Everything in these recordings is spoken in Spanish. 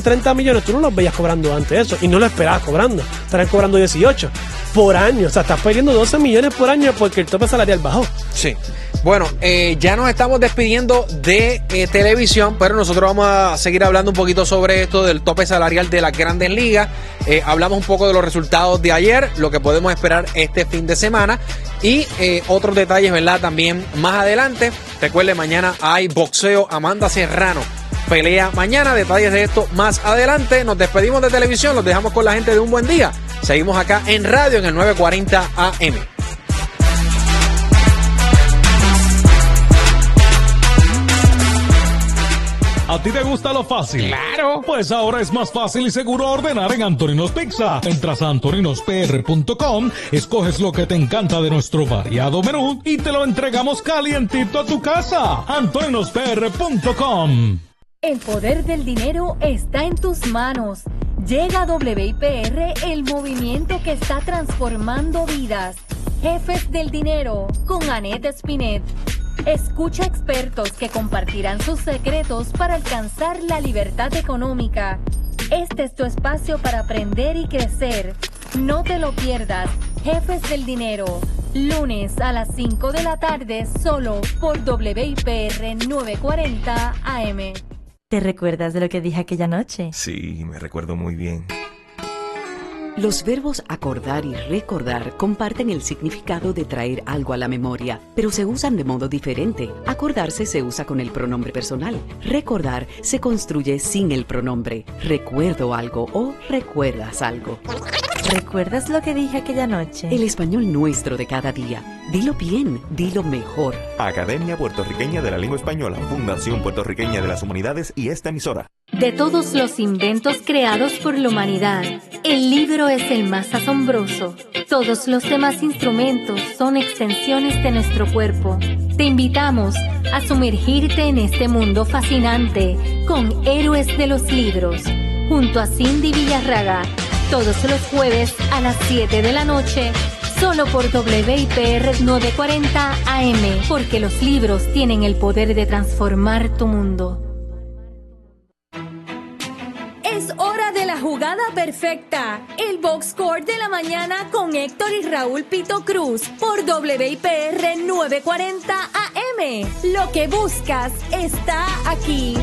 30 millones, tú no los veías cobrando antes de eso, y no lo esperabas cobrando, estarán cobrando 18 por año, o sea, estás perdiendo 12 millones por año porque el tope salarial bajó. Sí. Bueno, ya nos estamos despidiendo de televisión, pero nosotros vamos a seguir hablando un poquito sobre esto del tope salarial de las Grandes Ligas. Hablamos un poco de los resultados de ayer, lo que podemos esperar este fin de semana y otros detalles, ¿verdad? También más adelante. Recuerde, mañana hay boxeo. Amanda Serrano pelea mañana. Detalles de esto más adelante. Nos despedimos de televisión, los dejamos con la gente de Un Buen Día. Seguimos acá en radio en el 940 AM. ¿A ti te gusta lo fácil? ¡Claro! Pues ahora es más fácil y seguro ordenar en Anthony's Pizza. Entras a Anthony'sPR.com, escoges lo que te encanta de nuestro variado menú y te lo entregamos calientito a tu casa. Anthony'sPR.com. El poder del dinero está en tus manos. Llega a WIPR, el movimiento que está transformando vidas. Jefes del Dinero, con Annette Espinet. Escucha expertos que compartirán sus secretos para alcanzar la libertad económica. Este es tu espacio para aprender y crecer. No te lo pierdas. Jefes del Dinero, lunes a las 5 de la tarde, solo por WIPR 940 AM. ¿Te recuerdas de lo que dije aquella noche? Sí, me recuerdo muy bien. Los verbos acordar y recordar comparten el significado de traer algo a la memoria, pero se usan de modo diferente. Acordarse se usa con el pronombre personal. Recordar se construye sin el pronombre. Recuerdo algo o recuerdas algo. ¿Recuerdas lo que dije aquella noche? El español nuestro de cada día. Dilo bien, dilo mejor. Academia Puertorriqueña de la Lengua Española, Fundación Puertorriqueña de las Humanidades y esta emisora. De todos los inventos creados por la humanidad, el libro es el más asombroso. Todos los demás instrumentos son extensiones de nuestro cuerpo. Te invitamos a sumergirte en este mundo fascinante con Héroes de los Libros, junto a Cindy Villarraga, todos los jueves a las 7 de la noche, solo por WIPR 940 AM, porque los libros tienen el poder de transformar tu mundo. Es hora de la jugada perfecta. El Box Score de la mañana con Héctor y Raúl Pito Cruz por WIPR 940 AM. Lo que buscas está aquí.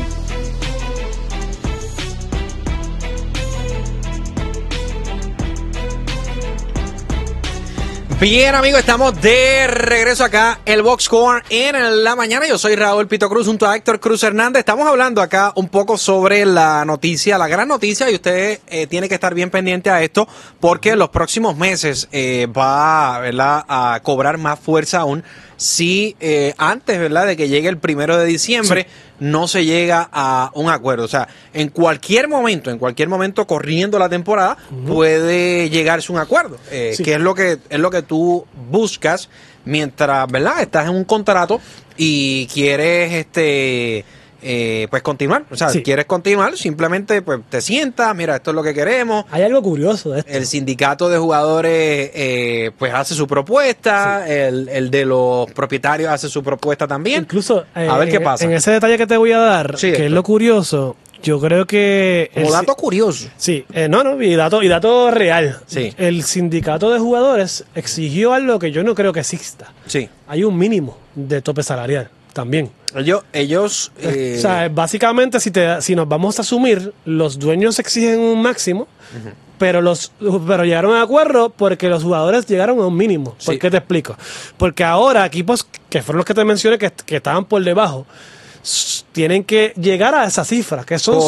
Bien, amigos, estamos de regreso acá, el Box Score en la mañana. Yo soy Raúl Pito Cruz junto a Héctor Cruz Hernández. Estamos hablando acá un poco sobre la noticia, la gran noticia, y usted tiene que estar bien pendiente a esto porque en los próximos meses va, ¿verdad?, a cobrar más fuerza aún si antes, ¿verdad?, de que llegue el 1 de diciembre, sí, no se llega a un acuerdo. O sea, en cualquier momento corriendo la temporada, puede llegarse a un acuerdo, sí, que es lo que tú buscas mientras, ¿verdad?, estás en un contrato y quieres pues continuar. O sea, sí, quieres continuar, simplemente pues te sientas, mira, esto es lo que queremos. Hay algo curioso de esto. El sindicato de jugadores pues hace su propuesta, sí, el de los propietarios hace su propuesta también. Incluso, a ver qué pasa. En ese detalle que te voy a dar, sí, que es lo curioso, yo creo que... Como dato curioso. Sí, y dato real. Sí. El sindicato de jugadores exigió algo que yo no creo que exista. Sí. Hay un mínimo de tope salarial también. Ellos o sea, básicamente, si nos vamos a asumir, los dueños exigen un máximo, pero llegaron a un acuerdo porque los jugadores llegaron a un mínimo. ¿Por qué te explico? Porque ahora equipos que fueron los que te mencioné que estaban por debajo tienen que llegar a esa cifra, que son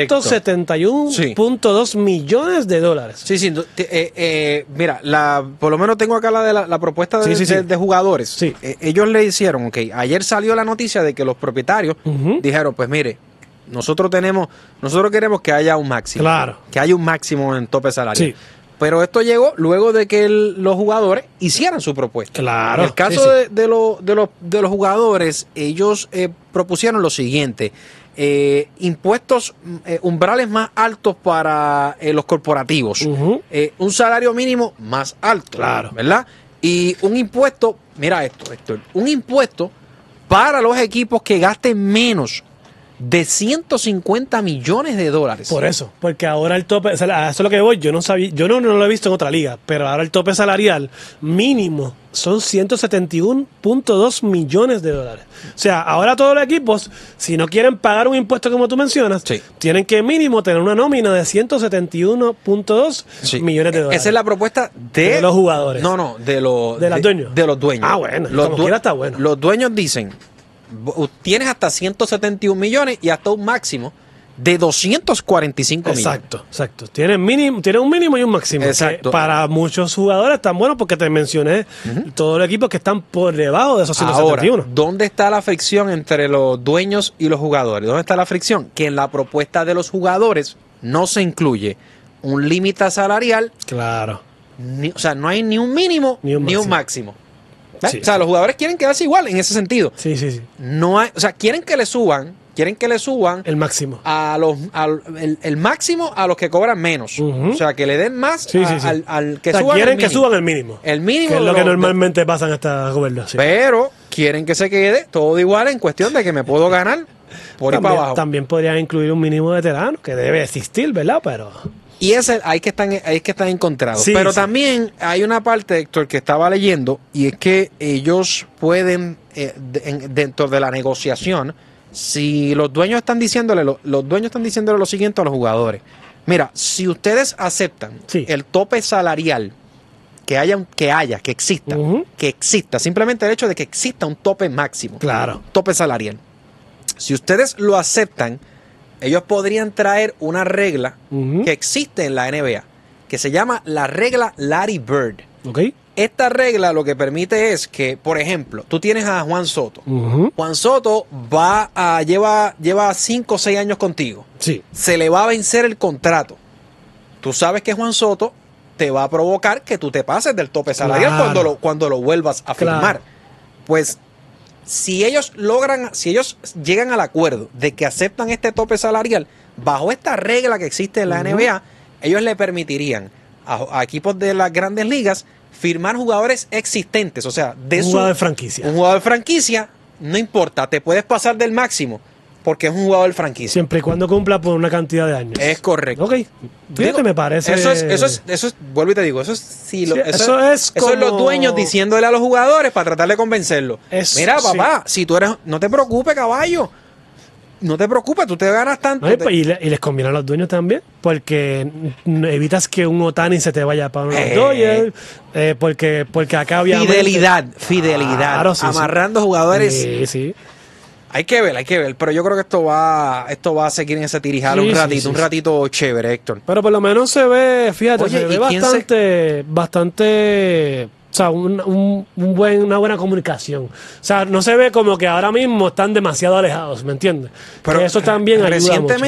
171.2 millones de dólares. Sí, sí. Mira, por lo menos tengo acá la propuesta de jugadores. Sí. Ellos le hicieron, ayer salió la noticia de que los propietarios dijeron, pues mire, nosotros queremos que haya un máximo. Claro. Que haya un máximo en tope salarial. Sí. Pero esto llegó luego de que los jugadores hicieran su propuesta. Claro. En el caso de los jugadores, ellos propusieron lo siguiente: impuestos, umbrales más altos para los corporativos, un salario mínimo más alto, claro, ¿verdad? Y un impuesto, mira esto, Héctor, un impuesto para los equipos que gasten menos de $150 millones. Por eso, porque ahora el tope, o sea, a eso es lo que voy, yo no sabía, yo no lo he visto en otra liga, pero ahora el tope salarial mínimo son $171.2 millones. O sea, ahora todos los equipos, si no quieren pagar un impuesto como tú mencionas, Sí. tienen que mínimo tener una nómina de $171.2 Sí. millones. Esa es la propuesta de los jugadores. No, de los dueños. De los dueños. Ah, bueno, los como quiera está bueno. Los dueños dicen, tienes hasta 171 millones y hasta un máximo de 245 millones. Exacto. Tiene un mínimo y un máximo. Exacto. Que para muchos jugadores están buenos porque te mencioné todos los equipos que están por debajo de esos 171. Ahora, ¿dónde está la fricción entre los dueños y los jugadores? ¿Dónde está la fricción? Que en la propuesta de los jugadores no se incluye un límite salarial. Claro. O sea, no hay ni un mínimo Ni un máximo. Sí, o sea, los jugadores quieren quedarse igual en ese sentido. Sí. No hay, o sea, quieren que le suban El máximo. el máximo a los que cobran menos. Ujú. O sea, que le den más Sí. al que O sea, suban quieren el que mínimo. suban el mínimo. El mínimo. Que es lo de que los- normalmente pasa en esta gobernación. Pero quieren que se quede todo igual en cuestión de que me puedo ganar por ir para abajo. También podrían incluir un mínimo veterano, que debe existir, ¿verdad? Pero Y ese hay que estar encontrados. Sí, Pero sí. también hay una parte, Héctor, que estaba leyendo, y es que ellos pueden, dentro de la negociación, si los dueños están diciéndole, los dueños están diciéndole lo siguiente a los jugadores. Mira, si ustedes aceptan Sí. el tope salarial que exista, Ujú. que exista, simplemente el hecho de que exista un tope máximo, Claro. tope salarial. Si ustedes lo aceptan, ellos podrían traer una regla Ujú. que existe en la NBA, que se llama la regla Larry Bird. ¿ok? Esta regla lo que permite es que, por ejemplo, tú tienes a Juan Soto. Ujú. Juan Soto lleva 5 o 6 años contigo. Sí. Se le va a vencer el contrato. Tú sabes que Juan Soto te va a provocar que tú te pases del tope salarial Claro. cuando lo vuelvas a Claro. firmar. Pues si ellos llegan al acuerdo de que aceptan este tope salarial, bajo esta regla que existe en la NBA, ellos le permitirían a equipos de las grandes ligas firmar jugadores existentes, o sea, Un jugador de franquicia. un jugador de franquicia, no importa, te puedes pasar del máximo porque es un jugador de franquicia. Siempre y cuando cumpla por una cantidad de años. Es correcto. Ok. Fíjate, Digo, me parece. Eso es, vuelvo y te digo, eso es, Sí, eso es eso es los como- dueños diciéndole a los jugadores para tratar de convencerlos. Mira, Sí. papá, si tú eres, no te preocupes, caballo. No te preocupes, tú te ganas tanto. No, y les conviene a los dueños también, porque evitas que un Otani se te vaya para unos Dodgers, porque acá obviamente... Fidelidad, Claro, sí, sí. amarrando jugadores. Sí. Hay que ver, pero yo creo que esto va a seguir en ese tirijalo Sí, un ratito chévere, Héctor. Pero por lo menos se ve, fíjate, Oye, se ve ¿y quién bastante, o sea, una buena comunicación. O sea, no se ve como que ahora mismo están demasiado alejados, ¿me entiendes? Pero Que eso también ayuda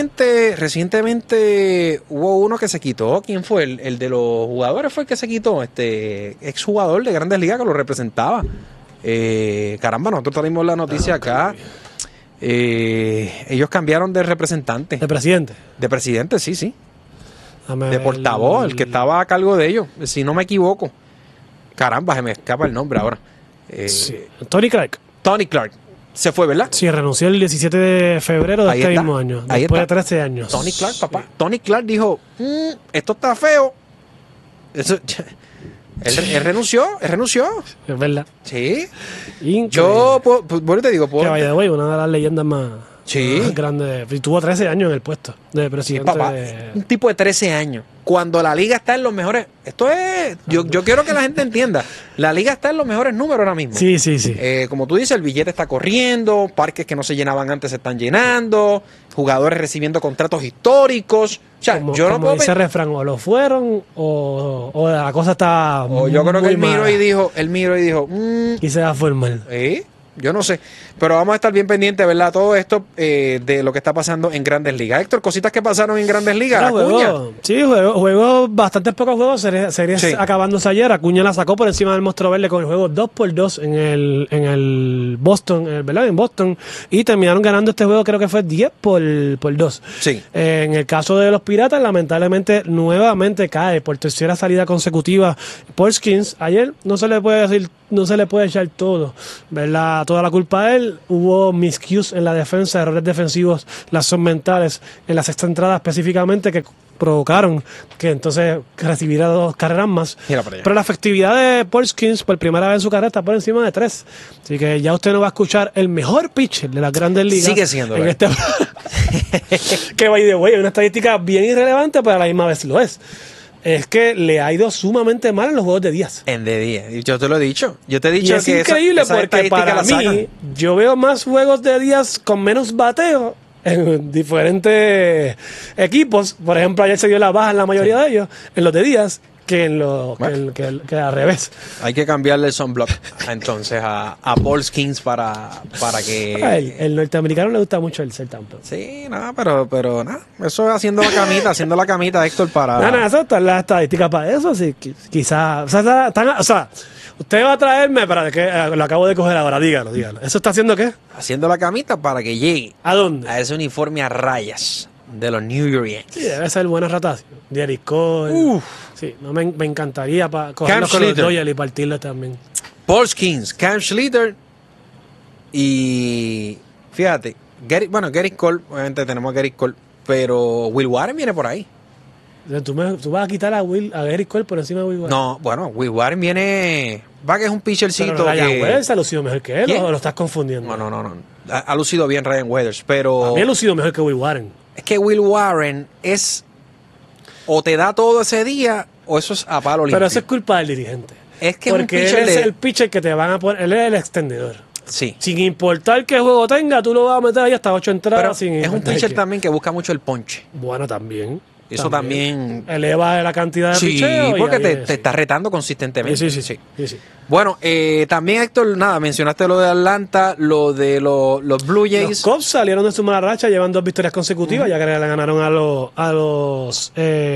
recientemente hubo uno que se quitó. ¿Quién fue? El de los jugadores fue el que se quitó. Exjugador de Grandes Ligas que lo representaba. Caramba, nosotros tenemos la noticia acá. Ellos cambiaron de representante. mucho. De presidente. De presidente, sí. Dame De ver portavoz, el que estaba a cargo de ellos. Si no me equivoco. Caramba, se me escapa el nombre ahora. Sí. Tony Clark. Tony Clark. Se fue, ¿verdad? Sí, renunció el 17 de febrero de Ahí este está. mismo año. Ahí Después está. de 13 años. Tony Clark, papá. Tony Clark dijo, esto está feo. Eso, él renunció. Es verdad. Sí. Increíble. Yo, bueno, te digo, Que vaya de güey, una de las leyendas más Sí. grandes. Y tuvo 13 años en el puesto de sí, presidente. papá, un tipo de 13 años. Cuando la liga está en los mejores, esto es, yo quiero que la gente entienda, la liga está en los mejores números ahora mismo. Sí. Como tú dices, el billete está corriendo, parques que no se llenaban antes se están llenando, jugadores recibiendo contratos históricos. O sea, Como, yo no como puedo dice el refrán, o lo fueron o la cosa está o yo creo que muy él miró mala. y dijo, Y se va a formar. yo no sé. Pero vamos a estar bien pendientes, ¿verdad? Todo esto de lo que está pasando en Grandes Ligas. Héctor, cositas que pasaron en Grandes Ligas. Acuña. Juegos, bastantes pocos juegos, series Sí. acabándose ayer. Acuña la sacó por encima del Monstruo Verde con el juego 2-2 en el Boston, ¿verdad? En Boston. Y terminaron ganando este juego, creo que fue 10-2. Sí. En el caso de los Piratas, lamentablemente, nuevamente cae por tercera salida consecutiva Porskins. Ayer no se le puede decir, no se le puede echar todo, ¿verdad? Toda la culpa a él. final hubo miscues en la defensa, errores defensivos, lazos mentales en la sexta entrada específicamente que provocaron que entonces recibiera 2 carreras más. Mira para allá. Pero la efectividad de Porskins por primera vez en su carrera está por encima de 3. Así que ya usted no va a escuchar el mejor pitcher de las Grandes Ligas. Sigue siendo, en ¿verdad? que by the way, es una estadística bien irrelevante, pero a la misma vez lo es. Es que le ha ido sumamente mal en los juegos de Díaz. En de 10. Yo te lo he dicho. Yo te he dicho Y es que increíble esa porque estadística para la sacan. mí, yo veo más juegos de Díaz con menos bateo en diferentes equipos. Por ejemplo, ayer se dio la baja en la mayoría de ellos, en los de Díaz, que en los Bueno. que al revés. Hay que cambiarle el sunblock entonces a Porskins para que... El norteamericano le gusta mucho el ser tampa. Sí, nada, pero nada. Eso es haciendo la camita, Héctor, para... No, eso está en la estadística para eso, sí, quizás. O sea, usted va a traerme para que lo acabo de coger ahora, dígalo. ¿Eso está haciendo qué? Haciendo la camita para que llegue ¿A dónde? a ese uniforme a rayas de los New York Yankees. Sí, debe ser buena rotación. Derek Cole. Sí, no, me encantaría cogerlo con los Schlitter. Dodgers y partirlo también. Porskins, Cam Schlitter y fíjate, Gerrit Cole, obviamente tenemos a Gerrit Cole, pero Will Warren viene por ahí. Tú vas a quitar a Derek Cole por encima de Will Warren. No, bueno, Will Warren viene, va que es un pitchercito Pero Ryan que... Weathers ha lucido mejor que él, ¿Quién? o lo estás confundiendo. No. Ha lucido bien Ryan Weathers, pero También ha lucido mejor que Will Warren. es que Will Warren es o te da todo ese día o eso es a palo limpio. Pero eso es culpa del dirigente. Es que es un porque pitcher él es de- el pitcher que te van a poner, él es el extendedor. Sí. Sin importar qué juego tenga, tú lo vas a meter ahí hasta 8 entradas. Pero sin es un importar pitcher qué. también que busca mucho el ponche. Bueno, también. Eso también... Eleva la cantidad de Sí, picheo. y porque ahí te es, está retando consistentemente. Sí. Bueno, también Héctor, nada, mencionaste lo de Atlanta, lo de los Blue Los Jays. Cubs salieron de su mala racha, llevan 2 victorias consecutivas, ya que le ganaron a los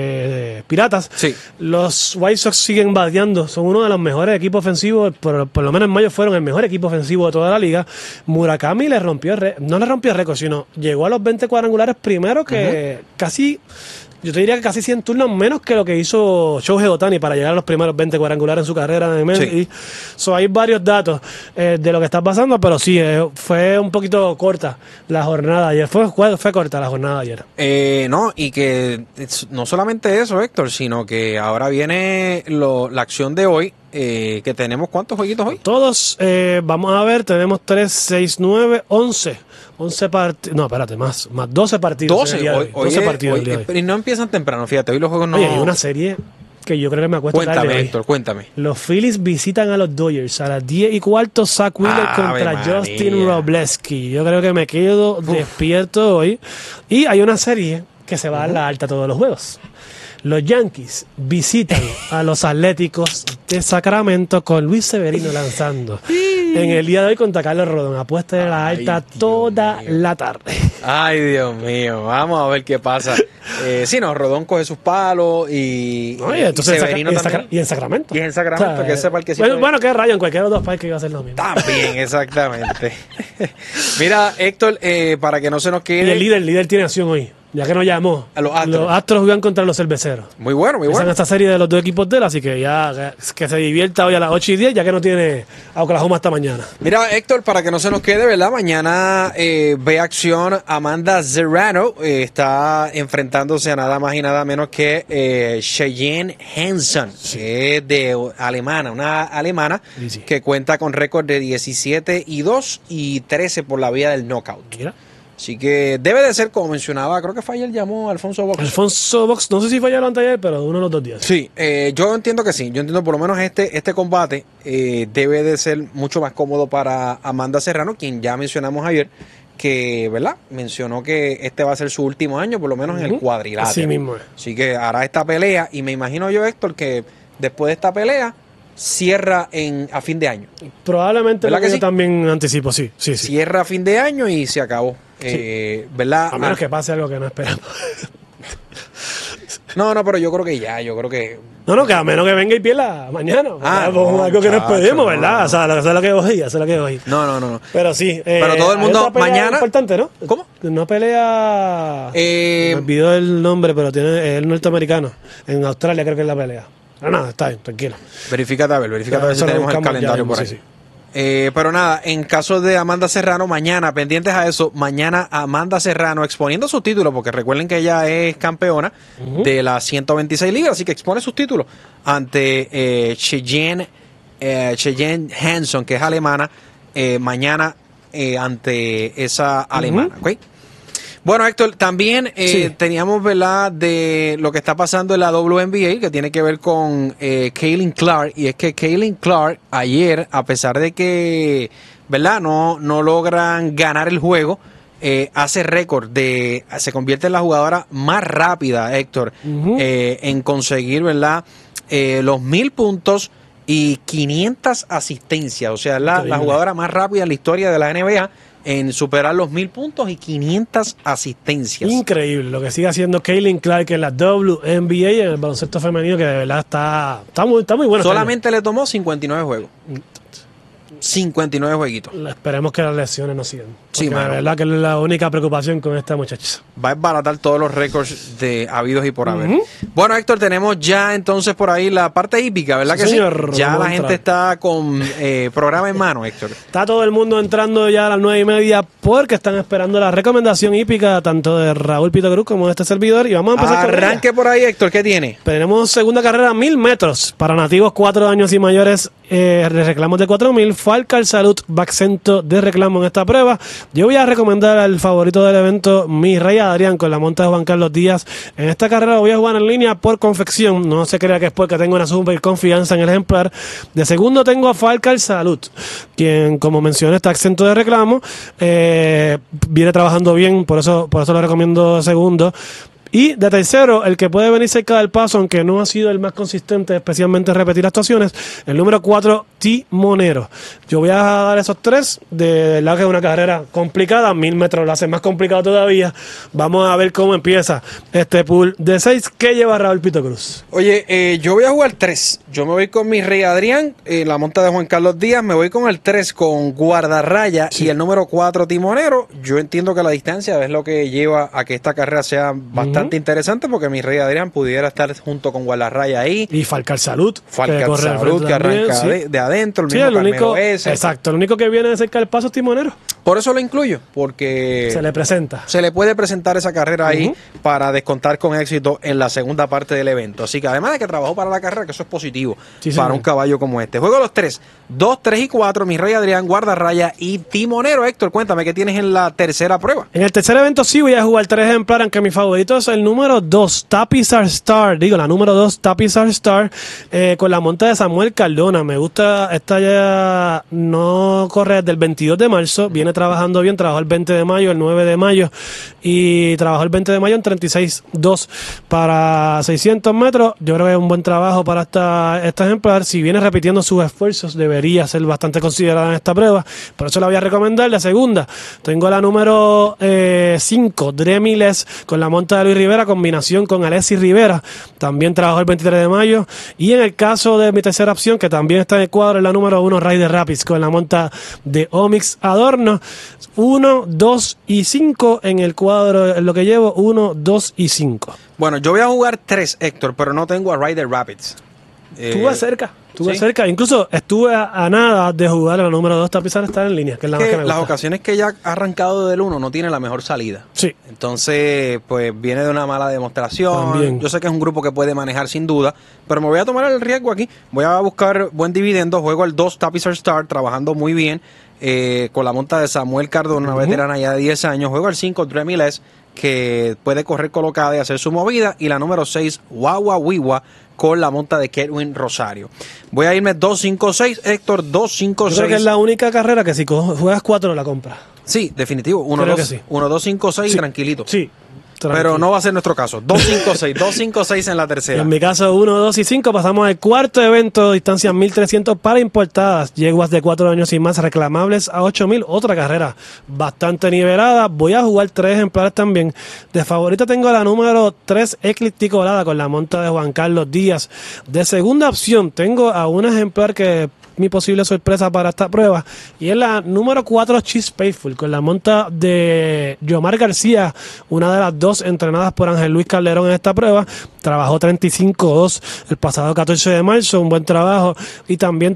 Piratas. Sí. Los White Sox siguen bateando, son uno de los mejores equipos ofensivos, por lo menos en mayo fueron el mejor equipo ofensivo de toda la liga. Murakami le rompió, no le rompió el récord, sino llegó a los 20 cuadrangulares primero, que casi... Yo te diría que casi 100 turnos menos que lo que hizo Shohei Ohtani para llegar a los primeros 20 cuadrangulares en su carrera de mes. Sí. Hay varios datos de lo que está pasando, pero sí, fue un poquito corta la jornada ayer. Fue corta la jornada ayer. No, y que no solamente eso, Héctor, sino que ahora viene la acción de hoy, que tenemos ¿cuántos jueguitos hoy? Todos, vamos a ver, tenemos 3, 6, 9, 11 partidos. No, espérate, más 12 partidos. 12, el día de hoy. 12 partidos el día de hoy. y no empiezan temprano, fíjate, hoy los juegos no... Oye, hay una serie que yo creo que me acuesto tarde Cuéntame, hoy. Héctor, cuéntame. Los Phillies visitan a los Dodgers a las 10:15. Zach Wheeler Ave contra María. Justin Robleski. Yo creo que me quedo despierto hoy. Y hay una serie que se va a dar la alta todos los juegos. Los Yankees visitan a los Atléticos de Sacramento con Luis Severino lanzando en el día de hoy contra Carlos Rodón. Apuesta de la alta toda la tarde. Ay, Dios mío, vamos a ver qué pasa. Sí, no, Rodón coge sus palos y, Oye, entonces Severino y también. en Sacramento. Y en Sacramento, que ese parquecito Bueno, de- bueno, que rayo, en cualquiera de los dos parques iba a ser lo mismo. También, exactamente. Mira, Héctor, para que no se nos Y quede... el líder tiene acción hoy, ya que nos llamó. A los Astros. Los Astros juegan contra los Cerveceros. Muy bueno, muy Esa bueno. es esta serie de los dos equipos de él, así que ya que se divierta hoy a las 8:10, ya que no tiene a Oklahoma hasta mañana. Mira, Héctor, para que no se nos quede, ¿verdad? Mañana ve acción Amanda Serrano. Está enfrentándose a nada más y nada menos que Cheyenne Hansen, que es de alemana, una alemana Sí. que cuenta con récord de 17-2 y 13 por la vía del knockout. Mira. Así que debe de ser, como mencionaba, creo que fue ayer llamó a Alfonso Box. Alfonso Box, no sé si fue ayer o anteayer, pero uno de los 2 días. Sí, yo entiendo que sí. Yo entiendo por lo menos este combate debe de ser mucho más cómodo para Amanda Serrano, quien ya mencionamos ayer, que, ¿verdad? Mencionó que este va a ser su último año, por lo menos en el cuadrilátero. Así mismo es. Así que hará esta pelea y me imagino yo, Héctor, que después de esta pelea cierra a fin de año. Probablemente ¿Verdad lo que que yo sí? también anticipo, sí. Cierra a fin de año y se acabó. ¿Verdad? A menos que pase algo que no esperamos. No, pero yo creo que yo creo que... No, que a menos que venga y pierda mañana. no, Algo que no muchacho, esperemos, no, ¿verdad? no. O sea, eso es lo que oí, eso es lo que oí. No. Pero sí. Pero todo el hay mundo otra pelea mañana- importante, ¿no? ¿Cómo? Una pelea. Me Eh, olvidó el nombre, pero tiene el norteamericano. En Australia creo que es la pelea. No, está bien, tranquilo. Verifícate a ver si Eso lo tenemos el buscamos calendario ya, por sí, ahí. sí. Pero nada, en caso de Amanda Serrano, mañana, pendientes a eso, mañana Amanda Serrano exponiendo sus títulos, porque recuerden que ella es campeona de las 126 libras, así que expone sus títulos ante Cheyenne Hanson, que es alemana, mañana ante esa alemana. ¿Okay? Bueno, Héctor, también teníamos, ¿verdad?, de lo que está pasando en la WNBA, que tiene que ver con Caitlin Clark, y es que Caitlin Clark ayer, a pesar de que, ¿verdad?, no logran ganar el juego, hace récord se convierte en la jugadora más rápida, Héctor, en conseguir, ¿verdad?, los 1,000 puntos y 500 asistencias, o sea, la jugadora más rápida en la historia de la NBA en superar los 1,000 puntos y 500 asistencias. Increíble lo que sigue haciendo Caitlin Clark en la WNBA, en el baloncesto femenino, que de verdad está muy bueno. Solamente le tomó 59 juegos. 59 jueguitos. Esperemos que las lesiones no sigan. Sí, la verdad que es la única preocupación con esta muchacha. Va a desbaratar todos los récords de habidos y por haber. Bueno, Héctor, tenemos ya entonces por ahí la parte hípica, ¿verdad que señor, sí? Ya la gente está con programa en mano, Héctor. Está todo el mundo entrando ya a las 9:30 porque están esperando la recomendación hípica tanto de Raúl Pito Cruz como de este servidor. Y vamos a empezar con arranque por ahí, Héctor, ¿qué tiene? Tenemos segunda carrera 1,000 metros para nativos 4 años y mayores. Reclamos de 4,000. Falcar Salud va exento de reclamo en esta prueba. Yo voy a recomendar al favorito del evento, mi Rey Adrián, con la monta de Juan Carlos Díaz. En esta carrera voy a jugar en línea por confección. No se crea que es porque tengo una super confianza en el ejemplar. De segundo tengo a Falcar Salud, quien, como mencioné, está exento de reclamo. Viene trabajando bien, por eso lo recomiendo segundo. Y de tercero, el que puede venir cerca del paso, aunque no ha sido el más consistente, especialmente en repetir actuaciones, el número 4, Timonero. Yo voy a dar esos tres, de verdad que es una carrera complicada, 1,000 metros lo hace más complicado todavía. Vamos a ver cómo empieza este pool de 6 que lleva Raúl Pito Cruz. Oye, yo voy a jugar 3. Yo me voy con mi Rey Adrián, la monta de Juan Carlos Díaz, me voy con el 3 con Guardarraya y el número 4, Timonero. Yo entiendo que la distancia es lo que lleva a que esta carrera sea bastante interesante, porque mi Rey Adrián pudiera estar junto con Guardarraya ahí. Y Falcar Salud. Falcar Salud, que arranca de adentro, el mismo el único, ese. Exacto, el único que viene de cerca del paso es Timonero. Por eso lo incluyo, porque se le presenta. Se le puede presentar esa carrera ahí para descontar con éxito en la segunda parte del evento. Así que además de que trabajó para la carrera, que eso es positivo para un caballo como este. Juego los 3, 2, 3 y 4, mi Rey Adrián, Guardarraya y Timonero. Héctor, cuéntame, ¿qué tienes en la tercera prueba? En el tercer evento sí voy a jugar 3 ejemplares, aunque mi favorito es el número 2, Tapizar Star. Digo, la número 2, Tapizar Star, con la monta de Samuel Cardona. Me gusta, esta ya no corre desde el 22 de marzo, viene trabajando bien, trabajó el 20 de mayo, el 9 de mayo y trabajó el 20 de mayo en 36.2 para 600 metros. Yo creo que es un buen trabajo para esta ejemplar. Si viene repitiendo sus esfuerzos, debería ser bastante considerada en esta prueba. Por eso la voy a recomendar. La segunda, tengo la número 5, Dremiles, con la monta de Luis Rivera, combinación con Alexis Rivera. También trabajó el 23 de mayo. Y en el caso de mi tercera opción, que también está en el cuadro, es la número 1, Rider Rapids, con la monta de Omix Adorno. 1, 2 y 5 en el cuadro, en lo que llevo, 1, 2 y 5. Bueno, yo voy a jugar 3, Héctor, pero no tengo a Rider Rapids. Estuve cerca. Incluso estuve a nada de jugar a la número 2, Tapizar Star en línea, que es la más que me gusta. Las ocasiones que ya ha arrancado del 1 no tiene la mejor salida. Sí. Entonces, pues viene de una mala demostración. También. Yo sé que es un grupo que puede manejar sin duda, pero me voy a tomar el riesgo aquí. Voy a buscar buen dividendo. Juego el 2, Tapizar Star, trabajando muy bien. Con la monta de Samuel Cardona, una veterana ya de 10 años. Juego el 5, Dremiles, que puede correr colocada y hacer su movida. Y la número 6, Wawa Wiwa, con la monta de Kedwin Rosario. Voy a irme 2-5-6, Héctor, 2-5-6. Yo creo que es la única carrera que si juegas 4 la compras. Sí, definitivo. 1-2-5-6, tranquilito. Sí. Pero no va a ser nuestro caso. 2-5-6, 2-5-6 en la tercera. En mi caso, 1, 2 y 5. Pasamos al cuarto evento, distancia 1,300 para importadas. Yeguas de 4 años y más, reclamables a 8,000. Otra carrera bastante nivelada. Voy a jugar 3 ejemplares también. De favorita tengo la número 3, Eclipticolada, con la monta de Juan Carlos Díaz. De segunda opción, tengo a un ejemplar que mi posible sorpresa para esta prueba. Y es la número 4, Chase Faithful, con la monta de Yomar García, una de las dos entrenadas por Ángel Luis Calderón en esta prueba. Trabajó 35-2 el pasado 14 de marzo, un buen trabajo. Y también,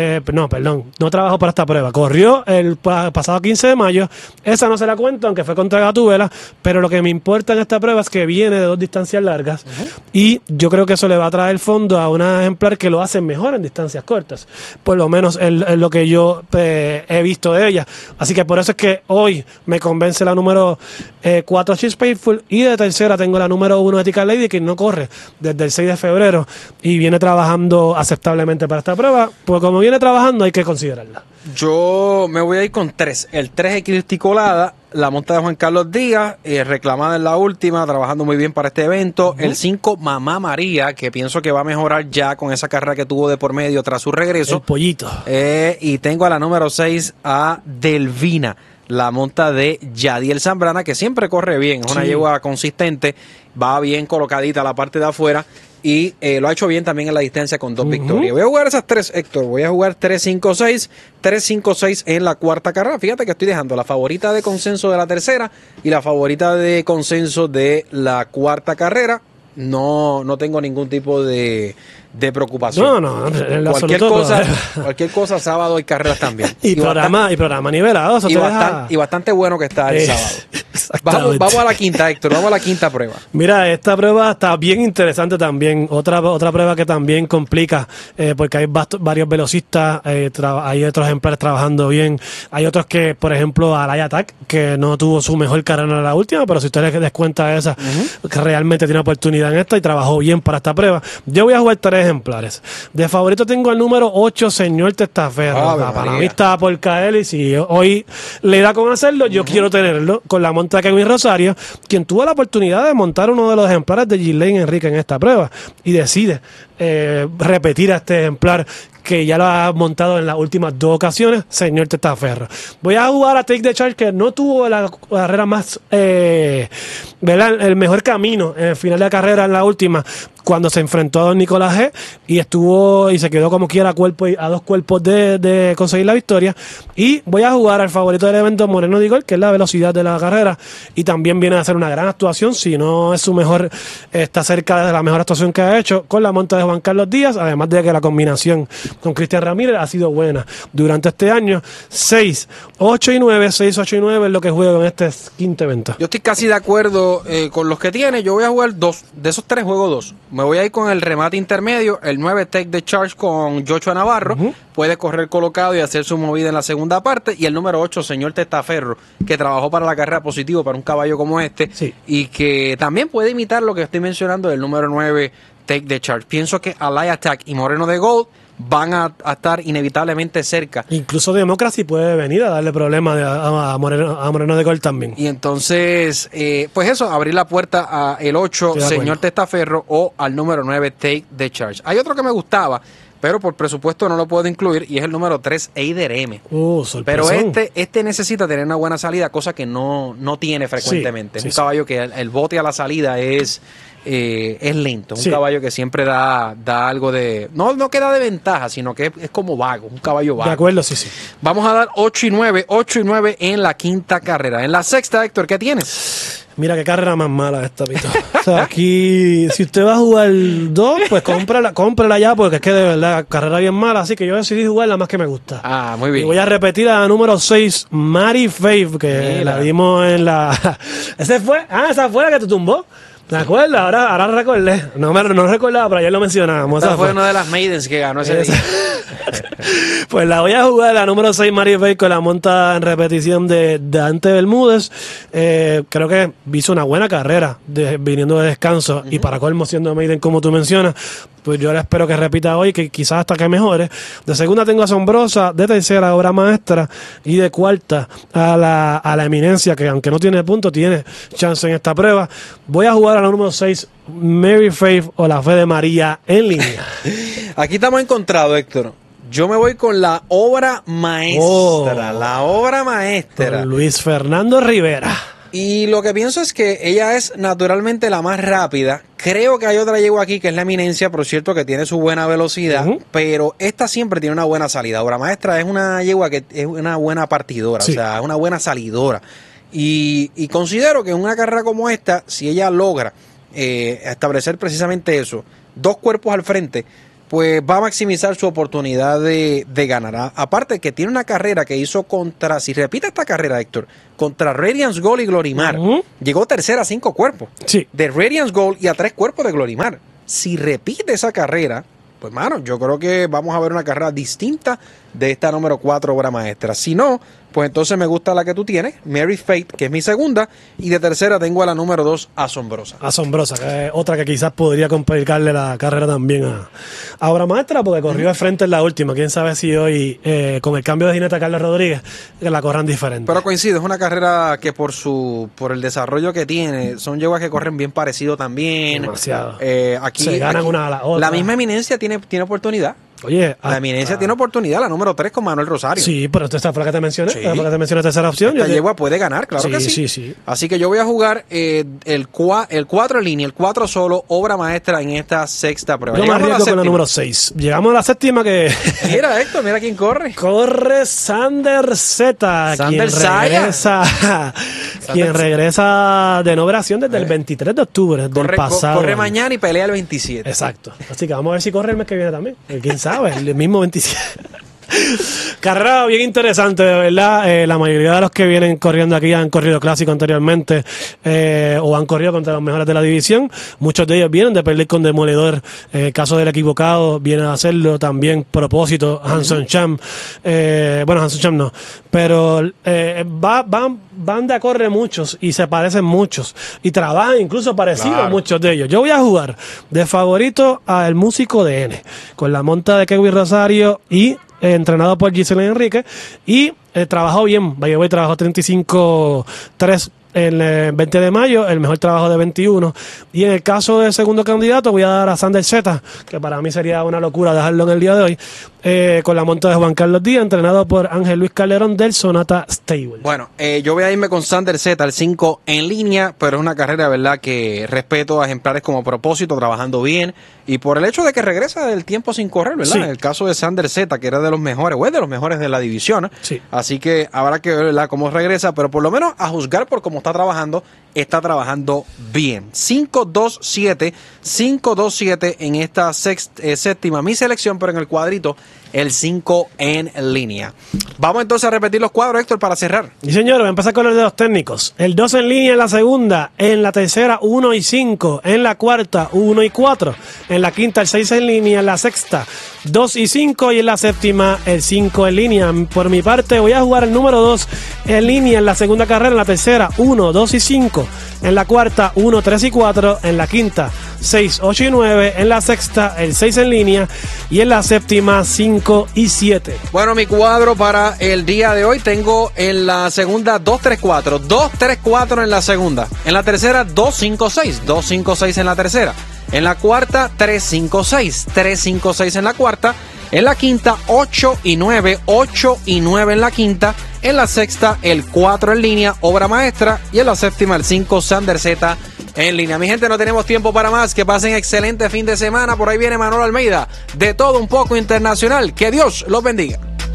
no trabajó para esta prueba. Corrió el pasado 15 de mayo. Esa no se la cuento, aunque fue contra Gatúbela. Pero lo que me importa en esta prueba es que viene de 2 distancias largas. Y yo creo que eso le va a traer fondo a una ejemplar que lo hace mejor en distancias cortas. Por lo menos es lo que yo he visto de ella. Así que por eso es que hoy me convence la número 4, Chase Faithful. Y de tercera tengo la número 1, Ethical Lady, que no corre desde el 6 de febrero y viene trabajando aceptablemente para esta prueba. Pues como viene trabajando hay que considerarla. Yo me voy a ir con 3. El 3 Equilisticolada, la monta de Juan Carlos Díaz, reclamada en la última, trabajando muy bien para este evento. El 5 Mamá María, que pienso que va a mejorar ya con esa carrera que tuvo de por medio tras su regreso. El pollito. Y tengo a la número 6 a Delvina, la monta de Yadiel Zambrana, que siempre corre bien, es una yegua consistente, va bien colocadita a la parte de afuera y lo ha hecho bien también en la distancia con 2 victorias. Voy a jugar esas 3, Héctor, voy a jugar 3-5-6, 3-5-6 en la cuarta carrera. Fíjate que estoy dejando la favorita de consenso de la tercera y la favorita de consenso de la cuarta carrera. No tengo ningún tipo de preocupación. No, en cualquier cosa, sábado hay carreras también. y programa nivelado. Eso y bastante bueno que está el sábado. Vamos a la quinta, Héctor, vamos a la quinta prueba. Mira, esta prueba está bien interesante también. Otra prueba que también complica, porque hay varios velocistas, hay otros ejemplares trabajando bien. Hay otros que, por ejemplo, Alaya Attack, que no tuvo su mejor carrera en la última, pero si ustedes les descuenta esa, que realmente tiene oportunidad en esta y trabajó bien para esta prueba. Yo voy a jugar 3 ejemplares. De favorito tengo el número 8, Señor Testaferro. Para mí está por caer y si hoy le da con hacerlo, yo quiero tenerlo con la monta de Kevin Rosario, quien tuvo la oportunidad de montar uno de los ejemplares de Ghislaine Enrique en esta prueba y decide repetir a este ejemplar que ya lo ha montado en las últimas 2 ocasiones, Señor Testaferro. Voy a jugar a Take the Charge, que no tuvo la carrera más, ¿verdad? El mejor camino en el final de la carrera en la última, cuando se enfrentó a Don Nicolás G. y se quedó como quiera a 2 cuerpos de conseguir la victoria. Y voy a jugar al favorito del evento, Moreno de Igor, que es la velocidad de la carrera, y también viene a hacer una gran actuación, si no es su mejor, está cerca de la mejor actuación que ha hecho con la monta de Juan Carlos Díaz, además de que la combinación con Cristian Ramírez ha sido buena durante este año. 6, 8 y 9 es lo que juego en este quinto evento. Yo estoy casi de acuerdo con los que tiene. Yo voy a jugar 2, de esos 3 juego 2. Me voy a ir con el remate intermedio, el 9 Take the Charge con Joshua Navarro, puede correr colocado y hacer su movida en la segunda parte, y el número 8, Señor Testaferro, que trabajó para la carrera positivo para un caballo como este, y que también puede imitar lo que estoy mencionando del número 9 Take the Charge. Pienso que Alaya Attack y Moreno de Gold van a estar inevitablemente cerca. Incluso Democracy puede venir a darle problemas a Moreno de Gold también. Y entonces, pues eso, abrir la puerta a el 8, Señor Testaferro, o al número 9, Take the Charge. Hay otro que me gustaba, pero por presupuesto no lo puedo incluir, y es el número 3, Eider M. Pero este necesita tener una buena salida, cosa que no tiene frecuentemente. Es un caballo que el bote a la salida es lento, un caballo que siempre da algo de, no que da de ventaja, sino que es como vago, un caballo vago. De acuerdo, sí. Vamos a dar 8 y 9 en la quinta carrera. En la sexta, Héctor, ¿qué tienes? Mira qué carrera más mala esta, Pito. O sea, aquí, si usted va a jugar 2, pues cómprala ya, porque es que de verdad, carrera bien mala, así que yo decidí jugar la más que me gusta. Ah, muy bien. Y voy a repetir a la número 6, Mary Faith, que la vimos en la... esa fue la que te tumbó. ¿Te acuerdas? Ahora recordé. No recordaba, pero ayer lo mencionábamos. Esa fue una de las maidens que ganó ese día. Pues la voy a jugar, la número 6, Mary Faith, con la monta en repetición de Dante Bermúdez. Creo que hizo una buena carrera viniendo de descanso, y para colmo siendo maiden como tú mencionas, pues yo la espero que repita hoy, que quizás hasta que mejore. De segunda tengo Asombrosa, de tercera Obra Maestra, y de cuarta a la Eminencia, que aunque no tiene punto, tiene chance en esta prueba. Voy a jugar a la número 6, Mary Faith, o la Fe de María en línea. Aquí estamos encontrados, Héctor. Yo me voy con la Obra Maestra. La Obra Maestra. Con Luis Fernando Rivera. Y lo que pienso es que ella es naturalmente la más rápida. Creo que hay otra yegua aquí que es la Eminencia, por cierto, que tiene su buena velocidad, pero esta siempre tiene una buena salida. Obra Maestra es una yegua que es una buena partidora, o sea, es una buena salidora. Y considero que en una carrera como esta, si ella logra establecer precisamente eso, 2 cuerpos al frente, pues va a maximizar su oportunidad de ganar. Aparte que tiene una carrera que hizo contra, si repite esta carrera, Héctor, contra Radiance Gold y Glorimar. Llegó tercera a 5 cuerpos. Sí. De Radiance Gold y a 3 cuerpos de Glorimar. Si repite esa carrera, pues mano, yo creo que vamos a ver una carrera distinta de esta número 4 obra maestra. Si no, pues entonces me gusta la que tú tienes, Mary Fate, que es mi segunda, y de tercera tengo a la número 2, Asombrosa. Asombrosa, que es otra que quizás podría complicarle la carrera también a obra maestra, porque corrió de frente en la última. Quién sabe si hoy, con el cambio de jinete a Carlos Rodríguez, que la corran diferente. Pero coincido, es una carrera que por el desarrollo que tiene, son yeguas que corren bien parecido también. Demasiado. Aquí se ganan una a la otra. La misma Eminencia tiene oportunidad. Oye, la Eminencia tiene oportunidad, la número 3 con Manuel Rosario. Sí, pero esta fue la que te mencioné. Sí. La que te mencioné, tercera opción. Esta yegua puede ganar, claro que sí. Sí. Así que yo voy a jugar el 4 en línea, el 4 solo, obra maestra en esta sexta prueba. Yo me arriesgo con la número 6. Llegamos a la séptima que... Mira, Héctor, mira quién corre. Corre Sander Z, quien regresa de no operación desde el 23 de octubre del pasado. Corre mañana y pelea el 27. Exacto. Así que vamos a ver si corre el mes que viene también. Quién sabe, el mismo 27. Carrera bien interesante, de verdad. La mayoría de los que vienen corriendo aquí han corrido clásico anteriormente o han corrido contra los mejores de la división. Muchos de ellos vienen de perder con Demoledor. En el caso del equivocado, vienen a hacerlo también propósito. Hanson Cham. Bueno, Hanson Cham no. Pero van de a corre muchos y se parecen muchos. Y trabajan incluso parecidos muchos de ellos. Yo voy a jugar de favorito al músico de N, con la monta de Kevin Rosario y entrenado por Giselle Enrique, y trabajó bien. Trabajó 35-3 el 20 de mayo, el mejor trabajo de 21. Y en el caso del segundo candidato voy a dar a Sander Z, que para mí sería una locura dejarlo en el día de hoy, con la monta de Juan Carlos Díaz, entrenado por Ángel Luis Calderón del Sonata Stable. Bueno, yo voy a irme con Sander Z, el 5 en línea, pero es una carrera, verdad, que respeto a ejemplares como propósito, trabajando bien, y por el hecho de que regresa del tiempo sin correr, ¿verdad? Sí. En el caso de Sander Z, que era de los mejores, o es de los mejores de la división, sí. Así que habrá que ver, ¿verdad?, cómo regresa, pero por lo menos a juzgar por cómo está trabajando bien. 5-2-7 en esta séptima, mi selección, pero en el cuadrito, el 5 en línea. Vamos entonces a repetir los cuadros, Héctor, para cerrar. Y señor, voy a empezar con los de los técnicos. El 2 en línea en la segunda, en la tercera 1 y 5, en la cuarta 1 y 4, en la quinta el 6 en línea, en la sexta 2 y 5 y en la séptima el 5 en línea. Por mi parte voy a jugar el número 2 en línea en la segunda carrera, en la tercera 1, 2 y 5, en la cuarta 1, 3 y 4, en la quinta 6, 8 y 9, en la sexta el 6 en línea y en la séptima 5 y 7. Bueno, mi cuadro para el día de hoy tengo en la segunda 2-3-4, 2-3-4 en la segunda, en la tercera 2-5-6, 2-5-6 en la tercera, en la cuarta 3-5-6, 3-5-6 en la cuarta, en la quinta 8 y 9, 8 y 9 en la quinta, en la sexta el 4 en línea, obra maestra, y en la séptima el 5, Sander Z en línea. Mi gente, no tenemos tiempo para más. Que pasen excelente fin de semana. Por ahí viene Manolo Almeida, de Todo Un Poco Internacional. Que Dios los bendiga.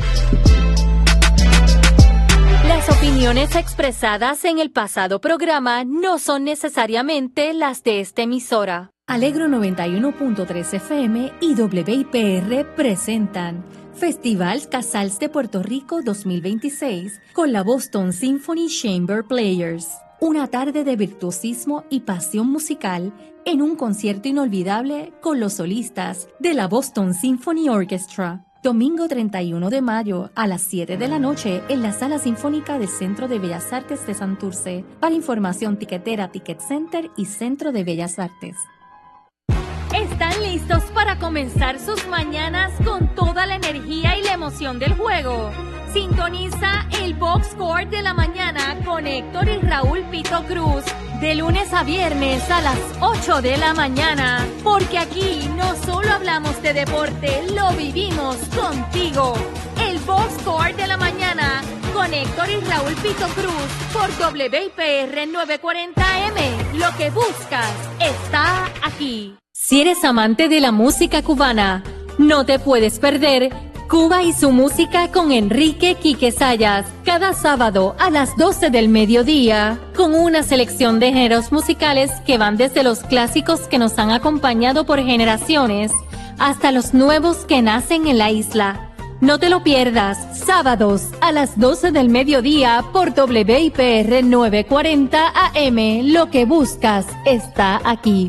Las opiniones expresadas en el pasado programa no son necesariamente las de esta emisora. Alegro 91.3 FM y WIPR presentan Festival Casals de Puerto Rico 2026 con la Boston Symphony Chamber Players. Una tarde de virtuosismo y pasión musical en un concierto inolvidable con los solistas de la Boston Symphony Orchestra. Domingo 31 de mayo a las 7 de la noche en la Sala Sinfónica del Centro de Bellas Artes de Santurce. Para información, tiquetera, Ticket Center y Centro de Bellas Artes. ¿Están listos para comenzar sus mañanas con toda la energía y la emoción del juego? Sintoniza el Box Score de la mañana con Héctor y Raúl Pito Cruz de lunes a viernes a las 8 de la mañana, porque aquí no solo hablamos de deporte, lo vivimos contigo. El Box Score de la mañana con Héctor y Raúl Pito Cruz por WIPR 940M. Lo que buscas está aquí. Si eres amante de la música cubana, no te puedes perder Cuba y su música con Enrique Quique Sayas, cada sábado a las 12 del mediodía, con una selección de géneros musicales que van desde los clásicos que nos han acompañado por generaciones hasta los nuevos que nacen en la isla. No te lo pierdas, sábados a las 12 del mediodía por WIPR 940 AM. Lo que buscas está aquí.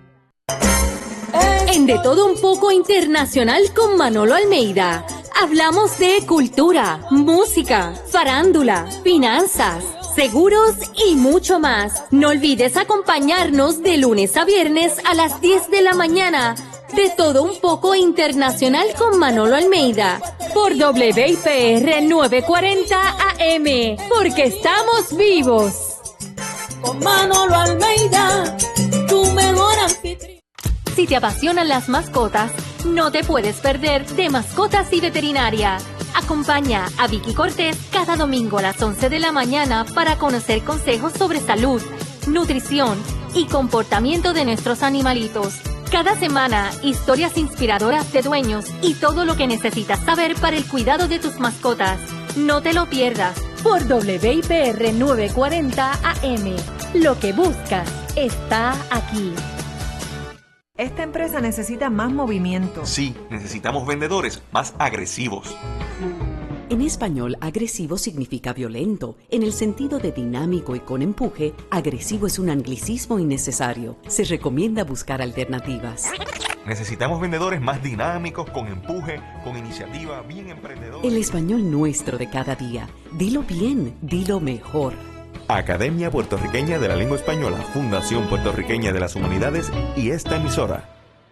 En De Todo Un Poco Internacional con Manolo Almeida, hablamos de cultura, música, farándula, finanzas, seguros y mucho más. No olvides acompañarnos de lunes a viernes a las 10 de la mañana. De Todo Un Poco Internacional con Manolo Almeida por WIPR 940 AM, porque estamos vivos. Con Manolo Almeida, tu mejor anfitrión. Si te apasionan las mascotas, no te puedes perder de Mascotas y Veterinaria. Acompaña a Vicky Cortés cada domingo a las 11 de la mañana para conocer consejos sobre salud, nutrición y comportamiento de nuestros animalitos. Cada semana, historias inspiradoras de dueños y todo lo que necesitas saber para el cuidado de tus mascotas. No te lo pierdas por WIPR 940 AM. Lo que buscas está aquí. Esta empresa necesita más movimiento. Sí, necesitamos vendedores más agresivos. En español, agresivo significa violento. En el sentido de dinámico y con empuje, agresivo es un anglicismo innecesario. Se recomienda buscar alternativas. Necesitamos vendedores más dinámicos, con empuje, con iniciativa, bien emprendedores. El español nuestro de cada día. Dilo bien, dilo mejor. Academia Puertorriqueña de la Lengua Española, Fundación Puertorriqueña de las Humanidades y esta emisora.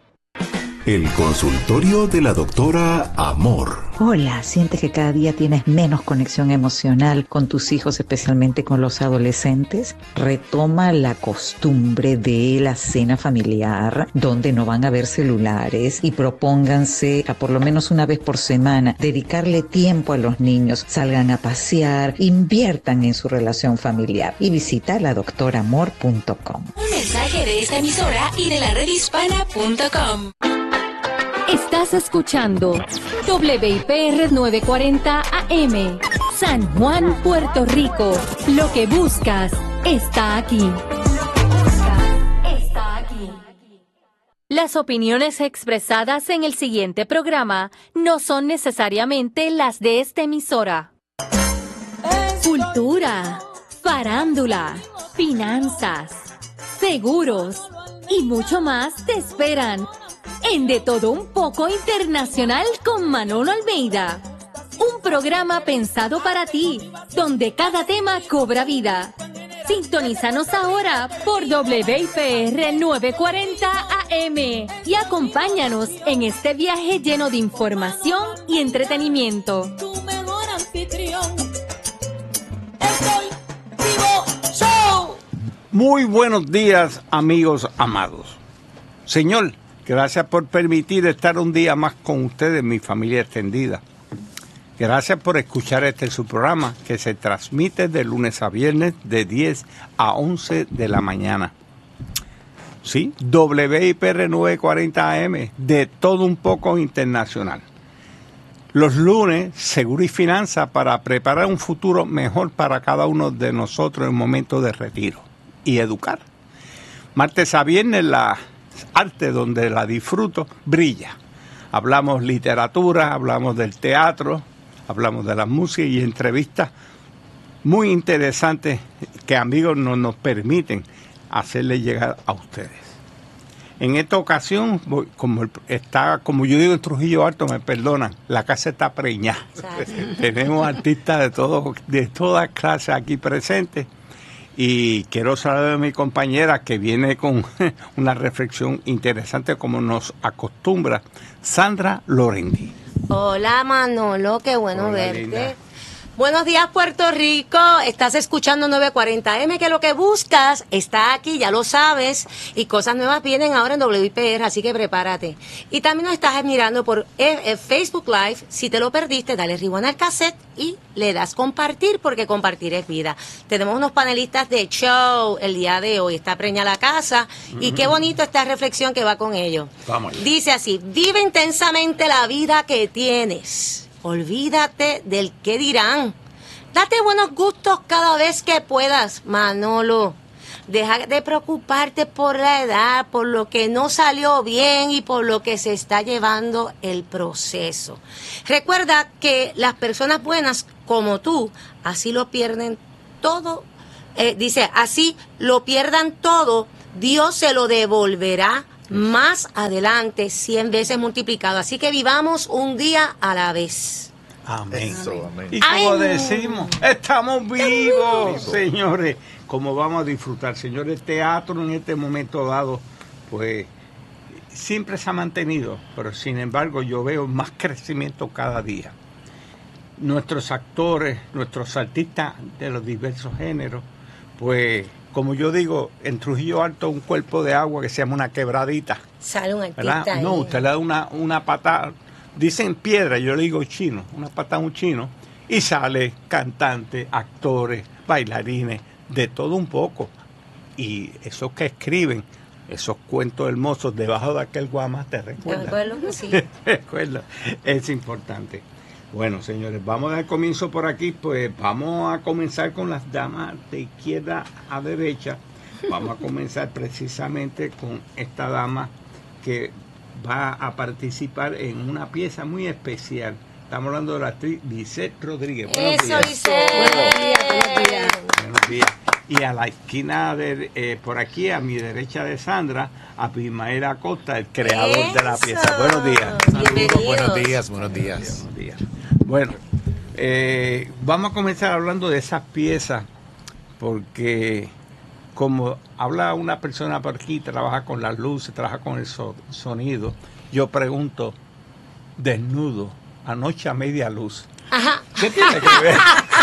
El consultorio de la doctora Amor. Hola, ¿sientes que cada día tienes menos conexión emocional con tus hijos, especialmente con los adolescentes? Retoma la costumbre de la cena familiar, donde no van a haber celulares, y propónganse a por lo menos una vez por semana dedicarle tiempo a los niños, salgan a pasear, inviertan en su relación familiar y visita ladoctoramor.com. Un mensaje de esta emisora y de la redhispana.com. Estás escuchando WIPR 940 AM, San Juan, Puerto Rico. Lo que buscas está aquí. Las opiniones expresadas en el siguiente programa no son necesariamente las de esta emisora. Cultura, farándula, finanzas, seguros y mucho más te esperan en De Todo Un Poco Internacional con Manolo Almeida. Un programa pensado para ti, donde cada tema cobra vida. Sintonízanos ahora por WIPR 940 AM y acompáñanos en este viaje lleno de información y entretenimiento. Tu mejor anfitrión. Estoy Vivo Show. Muy buenos días, amigos amados. Señor, gracias por permitir estar un día más con ustedes, mi familia extendida. Gracias por escuchar su programa que se transmite de lunes a viernes de 10 a 11 de la mañana. Sí, WIPR 940 AM, De Todo Un Poco Internacional. Los lunes, Seguro y Finanza para preparar un futuro mejor para cada uno de nosotros en momento de retiro y educar. Martes a viernes, la arte donde la disfruto brilla. Hablamos literatura, hablamos del teatro, hablamos de la música y entrevistas muy interesantes que amigos nos permiten hacerle llegar a ustedes. En esta ocasión, como yo digo en Trujillo Alto, me perdonan, la casa está preñada. Tenemos artistas de todas clases aquí presentes. Y quiero saludar a mi compañera que viene con una reflexión interesante como nos acostumbra, Sandra Lorendi. Hola Manolo, qué bueno Hola, verte. linda. Buenos días, Puerto Rico. Estás escuchando 940M, que lo que buscas está aquí, ya lo sabes. Y cosas nuevas vienen ahora en WIPR, así que prepárate. Y también nos estás mirando por Facebook Live. Si te lo perdiste, dale rewind al cassette y le das compartir, porque compartir es vida. Tenemos unos panelistas de show el día de hoy. Está preña la casa. Y qué bonito esta reflexión que va con ello. Vamos allá. Dice así: vive intensamente la vida que tienes. Olvídate del qué dirán. Date buenos gustos cada vez que puedas, Manolo. Deja de preocuparte por la edad, por lo que no salió bien y por lo que se está llevando el proceso. Recuerda que las personas buenas como tú, así lo pierden todo. Dice, así lo pierdan todo, Dios se lo devolverá más adelante 100 veces multiplicado. Así que vivamos un día a la vez. Amén. Amén. Y como decimos, estamos vivos, señores. Como vamos a disfrutar, señores, teatro en este momento dado, pues siempre se ha mantenido, pero sin embargo yo veo más crecimiento cada día. Nuestros actores, nuestros artistas de los diversos géneros, pues como yo digo, en Trujillo Alto un cuerpo de agua que se llama una quebradita. Sale un ¿verdad? artista. No, usted le da una patada, dicen piedra, yo le digo chino, una patada a un chino, y sale cantante, actores, bailarines, de todo un poco. Y esos que escriben, esos cuentos hermosos debajo de aquel guama, ¿te recuerdas? Sí. Recuerda, es importante. Bueno, señores, vamos a dar comienzo por aquí, pues vamos a comenzar con las damas de izquierda a derecha. Vamos a comenzar precisamente con esta dama que va a participar en una pieza muy especial. Estamos hablando de la actriz Lisette Rodríguez. Buenos días. Buenos días. Y a la esquina de por aquí, a mi derecha de Sandra, a Abimael Acosta, el creador de la pieza. Buenos días. Saludos, buenos días, buenos días. Buenos días. Bueno, vamos a comenzar hablando de esas piezas, porque como habla una persona por aquí, trabaja con las luces, trabaja con el sonido, yo pregunto, desnudo, anoche a media luz. Ajá. ¿Qué tiene que ver?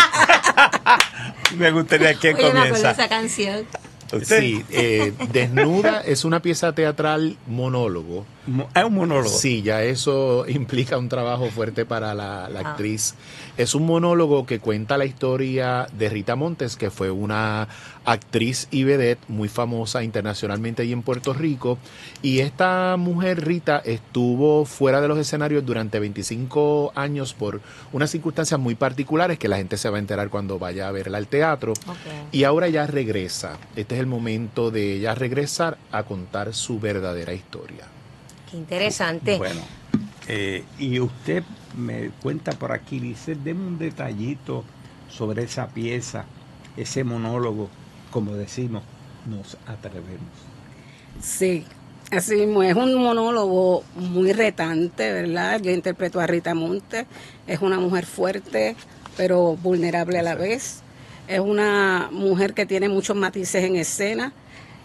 Me gustaría que Oye, me acuerdo de comienza. esa canción. ¿Usted? Sí, Desnuda es una pieza teatral monólogo. ¿Es un monólogo? Sí, ya eso implica un trabajo fuerte para la actriz. Es un monólogo que cuenta la historia de Rita Montes, que fue una actriz y vedette muy famosa internacionalmente y en Puerto Rico. Y esta mujer, Rita, estuvo fuera de los escenarios durante 25 años por unas circunstancias muy particulares que la gente se va a enterar cuando vaya a verla al teatro. Okay. Y ahora ella regresa. Este es el momento de ella regresar a contar su verdadera historia. Qué interesante. Bueno, y usted me cuenta por aquí, dice, deme un detallito sobre esa pieza, ese monólogo, como decimos, nos atrevemos. Sí, así mismo, es un monólogo muy retante, ¿verdad? Yo interpreto a Rita Montes, es una mujer fuerte, pero vulnerable a la vez. Es una mujer que tiene muchos matices en escena.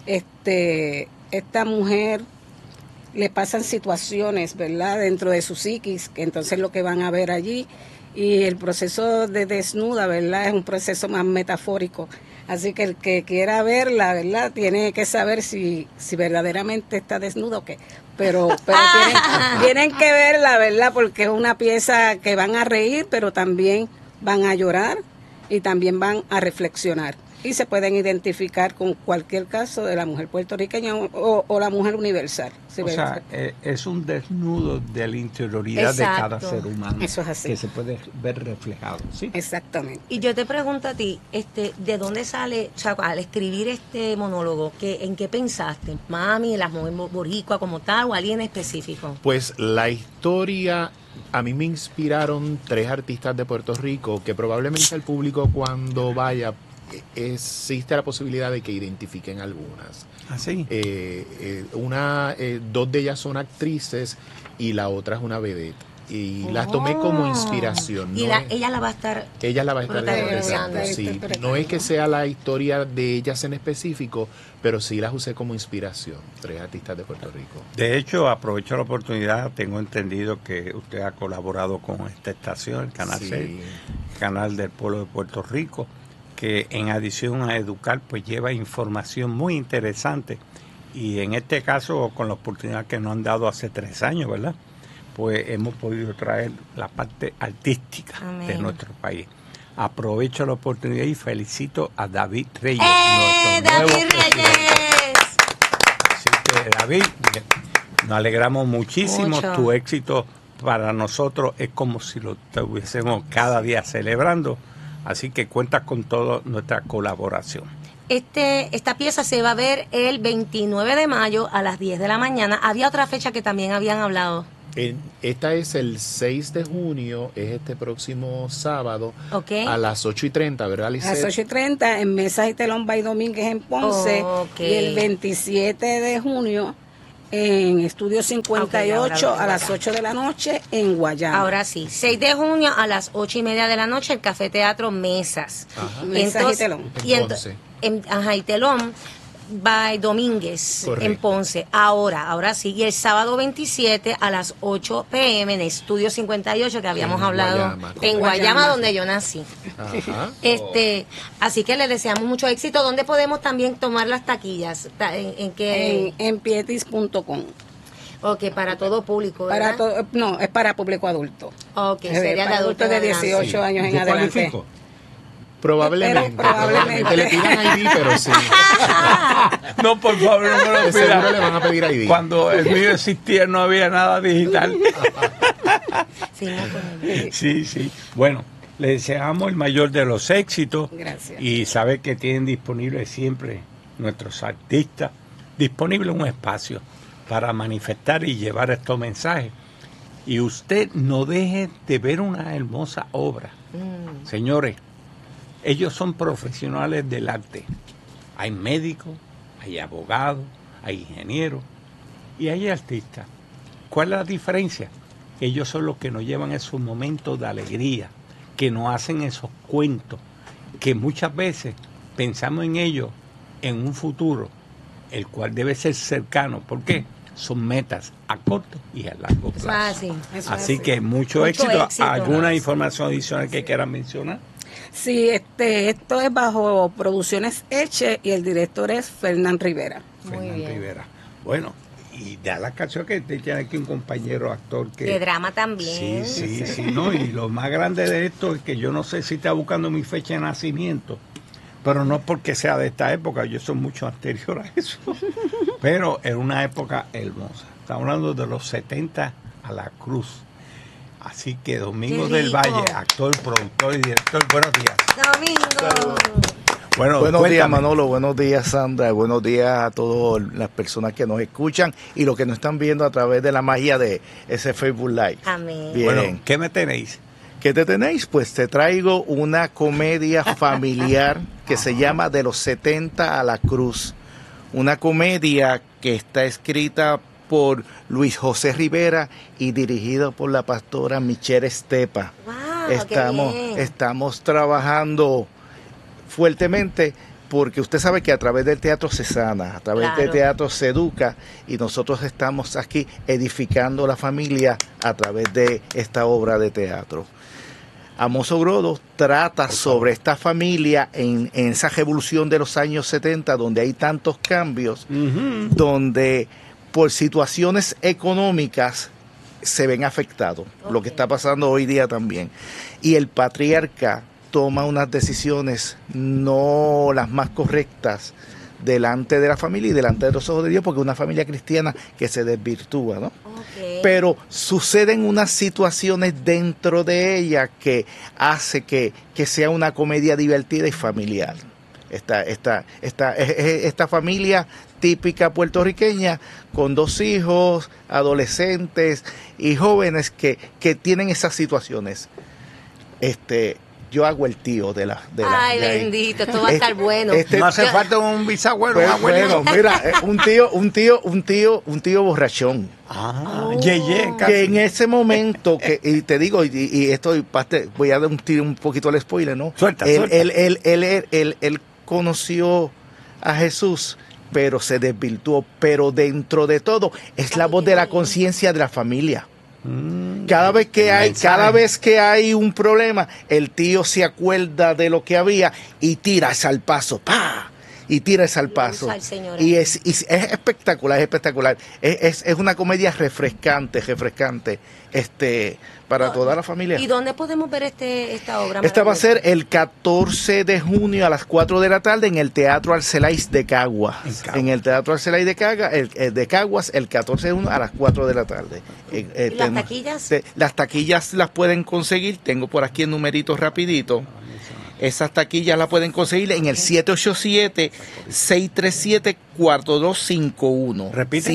Esta mujer le pasan situaciones, ¿verdad?, dentro de su psiquis, que entonces lo que van a ver allí. Y el proceso de desnuda, ¿verdad?, es un proceso más metafórico. Así que el que quiera verla, ¿verdad?, tiene que saber si verdaderamente está desnuda o qué. Pero tienen que verla, ¿verdad?, porque es una pieza que van a reír, pero también van a llorar y también van a reflexionar. Y se pueden identificar con cualquier caso de la mujer puertorriqueña o la mujer universal. O sea, es un desnudo de la interioridad de cada ser humano. Eso es así. Que se puede ver reflejado, ¿sí? Exactamente. Y yo te pregunto a ti, ¿de dónde sale, o sea, al escribir este monólogo, en qué pensaste? ¿Mami, las mujeres boricua como tal o alguien específico? Pues la historia, a mí me inspiraron 3 artistas de Puerto Rico que probablemente el público cuando vaya existe la posibilidad de que identifiquen algunas. ¿Ah, sí? 2 de ellas son actrices y la otra es una vedette. y la tomé como inspiración. Y ¿no? ella la va a estar Ella la va a estar protagonizando. interpretando, sí. No es que sea la historia de ellas en específico, pero sí las usé como inspiración, 3 artistas de Puerto Rico. De hecho, aprovecho la oportunidad, tengo entendido que usted ha colaborado con esta estación, el Canal 6, Canal del Pueblo de Puerto Rico, que en adición a educar, pues lleva información muy interesante. Y en este caso, con la oportunidad que nos han dado hace 3 años, ¿verdad? Pues hemos podido traer la parte artística Amén. de nuestro país. Aprovecho la oportunidad y felicito a David Reyes. ¡David Reyes! Así que, David, nos alegramos muchísimo. Mucho. Tu éxito para nosotros es como si lo estuviésemos cada día celebrando. Así que cuentas con toda nuestra colaboración. Esta pieza se va a ver el 29 de mayo a las 10 de la mañana. Había otra fecha que también habían hablado. Esta es el 6 de junio, es este próximo sábado, Ok. a las 8:30, ¿verdad, A Lisette? las 8:30 en Mesas y Telón by Domínguez en Ponce. Ok. Y el 27 de junio en Estudio 58 ahora a las 8 de la noche en Guayama. Ahora sí, 6 de junio a las 8:30 de la noche, el Café Teatro Mesas. Ajá. Mesas y Telón. En Ponce. Y Telón by Domínguez, Correcto. en Ponce. Ahora sí, y el sábado 27 a las 8 p.m. en Estudio 58 que habíamos En hablado Guayama, en correcto. Guayama, donde yo nací. Ajá. Así que le deseamos mucho éxito. ¿Dónde podemos también tomar las taquillas? ¿En qué? En pietis.com. Ok, para todo público, ¿verdad? No, es para público adulto. Ok, sería de para adultos de en adelante. 18 años en ¿Yo adelante. cualifico? Probablemente. Probablemente. Le pidan ID, pero sí. No, por favor, no me lo De seguro pidan. le van a pedir ID. Cuando el mío existía no había nada digital. Sí, sí. Bueno, le deseamos el mayor de los éxitos. Gracias. Y sabe que tienen disponible siempre nuestros artistas, disponible un espacio para manifestar y llevar estos mensajes. Y usted no deje de ver una hermosa obra. Señores, ellos son profesionales del arte. Hay médicos, hay abogados, hay ingenieros y hay artistas. ¿Cuál es la diferencia? Ellos son los que nos llevan esos momentos de alegría, que nos hacen esos cuentos, que muchas veces pensamos en ellos en un futuro, el cual debe ser cercano. ¿Por qué? Son metas a corto y a largo plazo. Así que mucho éxito. ¿Alguna información adicional que quieran mencionar? Sí, esto es bajo Producciones Eche y el director es Fernán Rivera. Fernán Rivera. Bueno, y de la canción que tiene aquí un compañero actor que... De drama también. Sí, no, y lo más grande de esto es que yo no sé si está buscando mi fecha de nacimiento, pero no porque sea de esta época, yo soy mucho anterior a eso, pero en una época hermosa. Estamos hablando de los 70 a la cruz. Así que Domingo del Valle, actor, productor y director, buenos días. Domingo. Bueno, buenos días, cuéntame. Manolo, buenos días, Sandra, buenos días a todas las personas que nos escuchan y los que nos están viendo a través de la magia de ese Facebook Live. Amén. Bien. Bueno, ¿qué me tenéis? ¿Qué te tenéis? Pues te traigo una comedia familiar que se llama De los 70 a la cruz. Una comedia que está escrita por Luis José Rivera y dirigida por la pastora Michelle Estepa. Wow, estamos trabajando fuertemente porque usted sabe que a través del teatro se sana, a través del teatro se educa y nosotros estamos aquí edificando la familia a través de esta obra de teatro. Amoso Grodo trata sobre esta familia en esa revolución de los años 70 donde hay tantos cambios, donde por situaciones económicas se ven afectados, lo que está pasando hoy día también. Y el patriarca toma unas decisiones no las más correctas delante de la familia y delante de los ojos de Dios, porque es una familia cristiana que se desvirtúa, ¿no? Pero suceden unas situaciones dentro de ella que hace que sea una comedia divertida y familiar. Esta familia típica puertorriqueña con 2 hijos, adolescentes y jóvenes que tienen esas situaciones. Yo hago el tío de la Ay, de ahí. bendito, esto va a estar bueno. No hace falta un bisabuelo, un abuelo. Bueno, mira, un tío borrachón. Que en ese momento, y te digo, y esto voy a dar un poquito el spoiler, ¿no? Él conoció a Jesús, pero se desvirtuó. Pero dentro de todo, es la voz de la conciencia de la familia. Cada vez que hay un problema, el tío se acuerda de lo que había y tira ese al paso, ¡pah! Y tira ese al paso. Y es espectacular, es espectacular. Es una comedia refrescante para toda la familia. ¿Y dónde podemos ver esta obra? Esta va a ser el 14 de junio a las 4 de la tarde en el Teatro Arcelais de Caguas. En el Teatro Arcelais de Caguas, el 14 de junio a las 4 de la tarde. ¿Y las taquillas? Las taquillas las pueden conseguir, tengo por aquí el numerito rapidito. Esas taquillas las pueden conseguir en el 787-637-4251. Repite.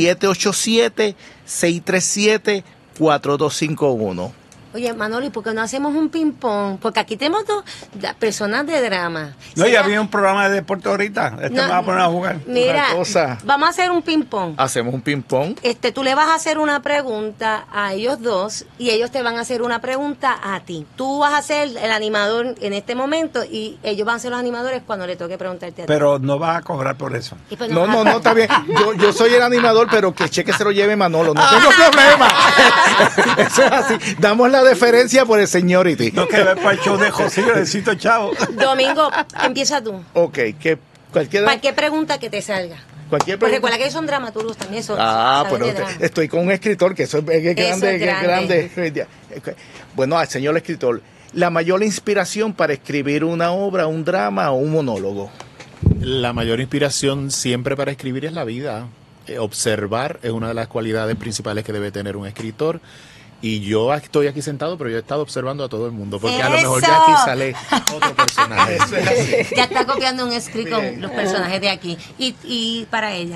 787-637-4251. Oye, Manolo, ¿y por qué no hacemos un ping-pong? Porque aquí tenemos dos personas de drama. No, ya había un programa de deporte ahorita. Me va a poner a jugar. Mira, vamos a hacer un ping-pong. Hacemos un ping-pong. Tú le vas a hacer una pregunta a ellos dos y ellos te van a hacer una pregunta a ti. Tú vas a ser el animador en este momento y ellos van a ser los animadores cuando le toque preguntarte a ti. Pero no vas a cobrar por eso. Pues no, está bien. Yo soy el animador, pero que el cheque se lo lleve Manolo. No tengo problema. Eso es así. Damos la deferencia por el seniority. No, que ver para el show de José, yo necesito chavo. Domingo, empieza tú. Ok, cualquier pregunta que te salga. Cualquier pregunta. Pues recuerda que ellos son dramaturgos también. Pero estoy con un escritor que eso es grande. Bueno, al señor escritor, la mayor inspiración para escribir una obra, un drama o un monólogo. La mayor inspiración siempre para escribir es la vida. Observar es una de las cualidades principales que debe tener un escritor. Y yo estoy aquí sentado, pero yo he estado observando a todo el mundo, porque a lo mejor ya aquí sale otro personaje. Ya está copiando un script con los personajes de aquí. Y para ella.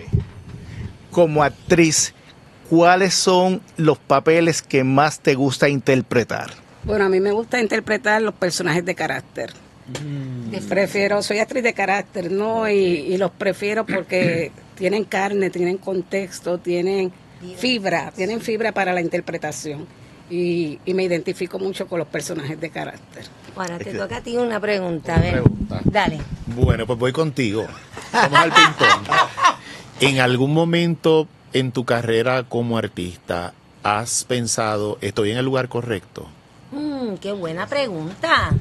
Como actriz, ¿cuáles son los papeles que más te gusta interpretar? Bueno, a mí me gusta interpretar los personajes de carácter. Soy actriz de carácter, ¿no? Y los prefiero porque tienen carne, tienen contexto, tienen fibra para la interpretación y me identifico mucho con los personajes de carácter. Ahora te toca a ti una pregunta, Dale. Bueno, pues voy contigo. Vamos al ping-pong. ¿En algún momento en tu carrera como artista has pensado, estoy en el lugar correcto? Qué buena pregunta.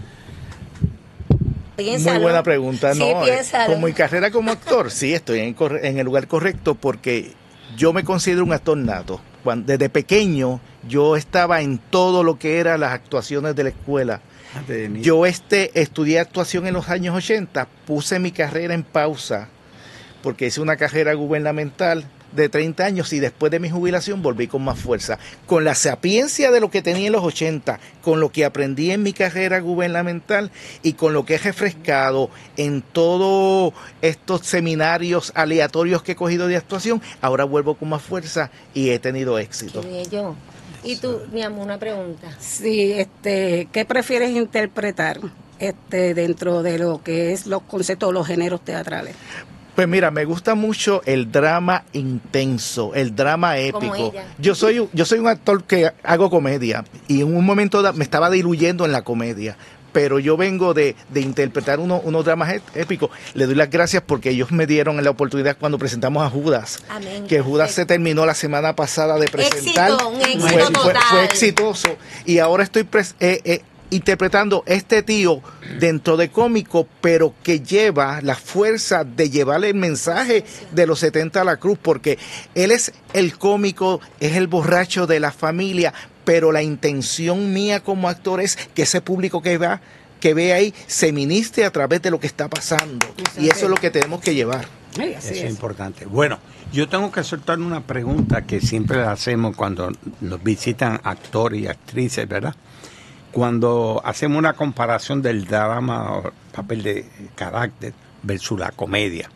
Piénsalo. Muy buena pregunta, sí, ¿no? Piénsalo. Como mi carrera como actor, sí, estoy en el lugar correcto porque yo me considero un actor nato. Desde pequeño yo estaba en todo lo que eran las actuaciones de la escuela. Yo estudié actuación en los años 80, puse mi carrera en pausa porque hice una carrera gubernamental de 30 años y después de mi jubilación volví con más fuerza. Con la sapiencia de lo que tenía en los 80, con lo que aprendí en mi carrera gubernamental y con lo que he refrescado en todos estos seminarios aleatorios que he cogido de actuación, ahora vuelvo con más fuerza y he tenido éxito. Qué bello. ¿Y tú, mi amor, una pregunta? Sí, ¿qué prefieres interpretar dentro de lo que es los conceptos, los géneros teatrales? Pues mira, me gusta mucho el drama intenso, el drama épico. Yo soy un actor que hago comedia y en un momento me estaba diluyendo en la comedia, pero yo vengo de interpretar unos dramas épicos. Le doy las gracias porque ellos me dieron la oportunidad cuando presentamos a Judas. Amén. Que Judas se terminó la semana pasada de presentar. Un éxito total. Fue exitoso y ahora estoy interpretando este tío dentro de cómico, pero que lleva la fuerza de llevarle el mensaje de los 70 a la cruz, porque él es el cómico, es el borracho de la familia, pero la intención mía como actor es que ese público que ve ahí se ministre a través de lo que está pasando. Y eso es lo que tenemos que llevar. Eso es importante. Bueno, yo tengo que soltar una pregunta que siempre la hacemos cuando nos visitan actores y actrices, ¿verdad? Cuando hacemos una comparación del drama o papel de carácter versus la comedia,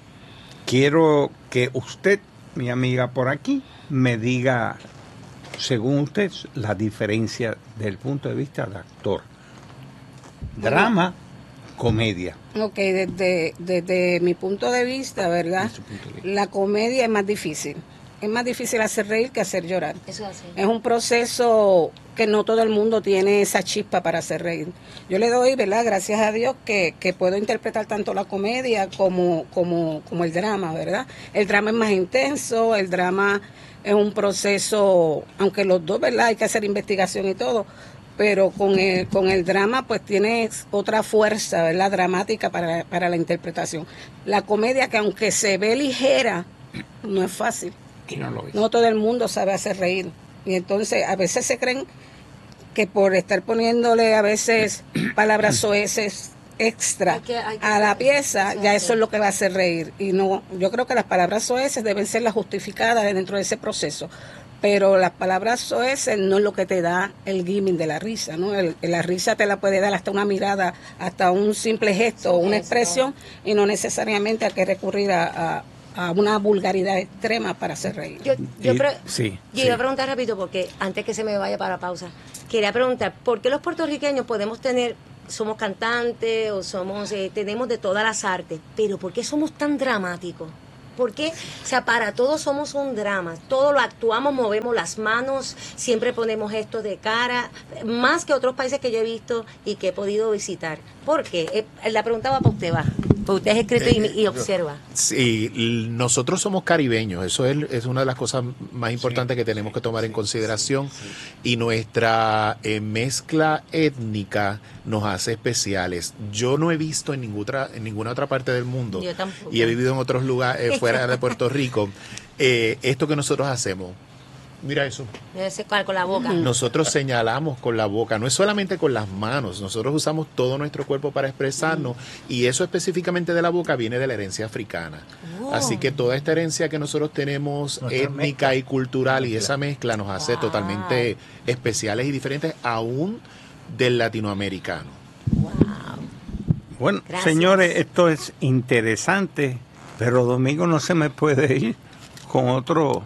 quiero que usted, mi amiga por aquí, me diga, según usted, la diferencia del punto de vista de actor. Drama, comedia. Ok, desde mi punto de vista, ¿verdad? La comedia es más difícil. es más difícil hacer reír que hacer llorar. Eso es así. Es un proceso que no todo el mundo tiene esa chispa para hacer reír. Yo le doy, ¿verdad? Gracias a Dios que puedo interpretar tanto la comedia como el drama, ¿verdad? El drama es más intenso, el drama es un proceso, aunque los dos, ¿verdad? Hay que hacer investigación y todo, pero con el drama pues tienes otra fuerza, ¿verdad? Dramática para la interpretación. La comedia, que aunque se ve ligera, no es fácil. Y no lo es. No todo el mundo sabe hacer reír. Y entonces a veces se creen que por estar poniéndole a veces palabras soeces extra Hay que a la pieza, sí, ya sí. eso es lo que va a hacer reír. Y no, yo creo que las palabras soeces deben ser las justificadas dentro de ese proceso. Pero las palabras soeces no es lo que te da el gimmick de la risa, ¿no? La risa te la puede dar hasta una mirada, hasta un simple gesto, una expresión, y no necesariamente hay que recurrir a una vulgaridad extrema para hacer reír. Yo Sí. iba a preguntar rápido, porque antes que se me vaya para la pausa, quería preguntar, ¿por qué los puertorriqueños somos cantantes o tenemos de todas las artes, pero por qué somos tan dramáticos? ¿Por qué? O sea, para todos somos un drama, todo lo actuamos, movemos las manos, siempre ponemos gestos de cara, más que otros países que yo he visto y que he podido visitar. ¿Por qué? La pregunta va para usted, porque usted es escrito y observa. Sí, nosotros somos caribeños, eso es una de las cosas más importantes que tenemos que tomar en consideración, y nuestra mezcla étnica nos hace especiales. Yo no he visto en ninguna otra parte del mundo, Yo tampoco. y he vivido en otros lugares fuera de Puerto Rico, esto que nosotros hacemos. Mira eso. Con la boca. Nosotros señalamos con la boca, no es solamente con las manos, nosotros usamos todo nuestro cuerpo para expresarnos, y eso específicamente de la boca viene de la herencia africana. Oh. Así que toda esta herencia que nosotros tenemos, étnica y cultural, y esa mezcla nos hace totalmente especiales y diferentes aún del latinoamericano. Bueno, Gracias. señores, esto es interesante, pero Domingo no se me puede ir con otro.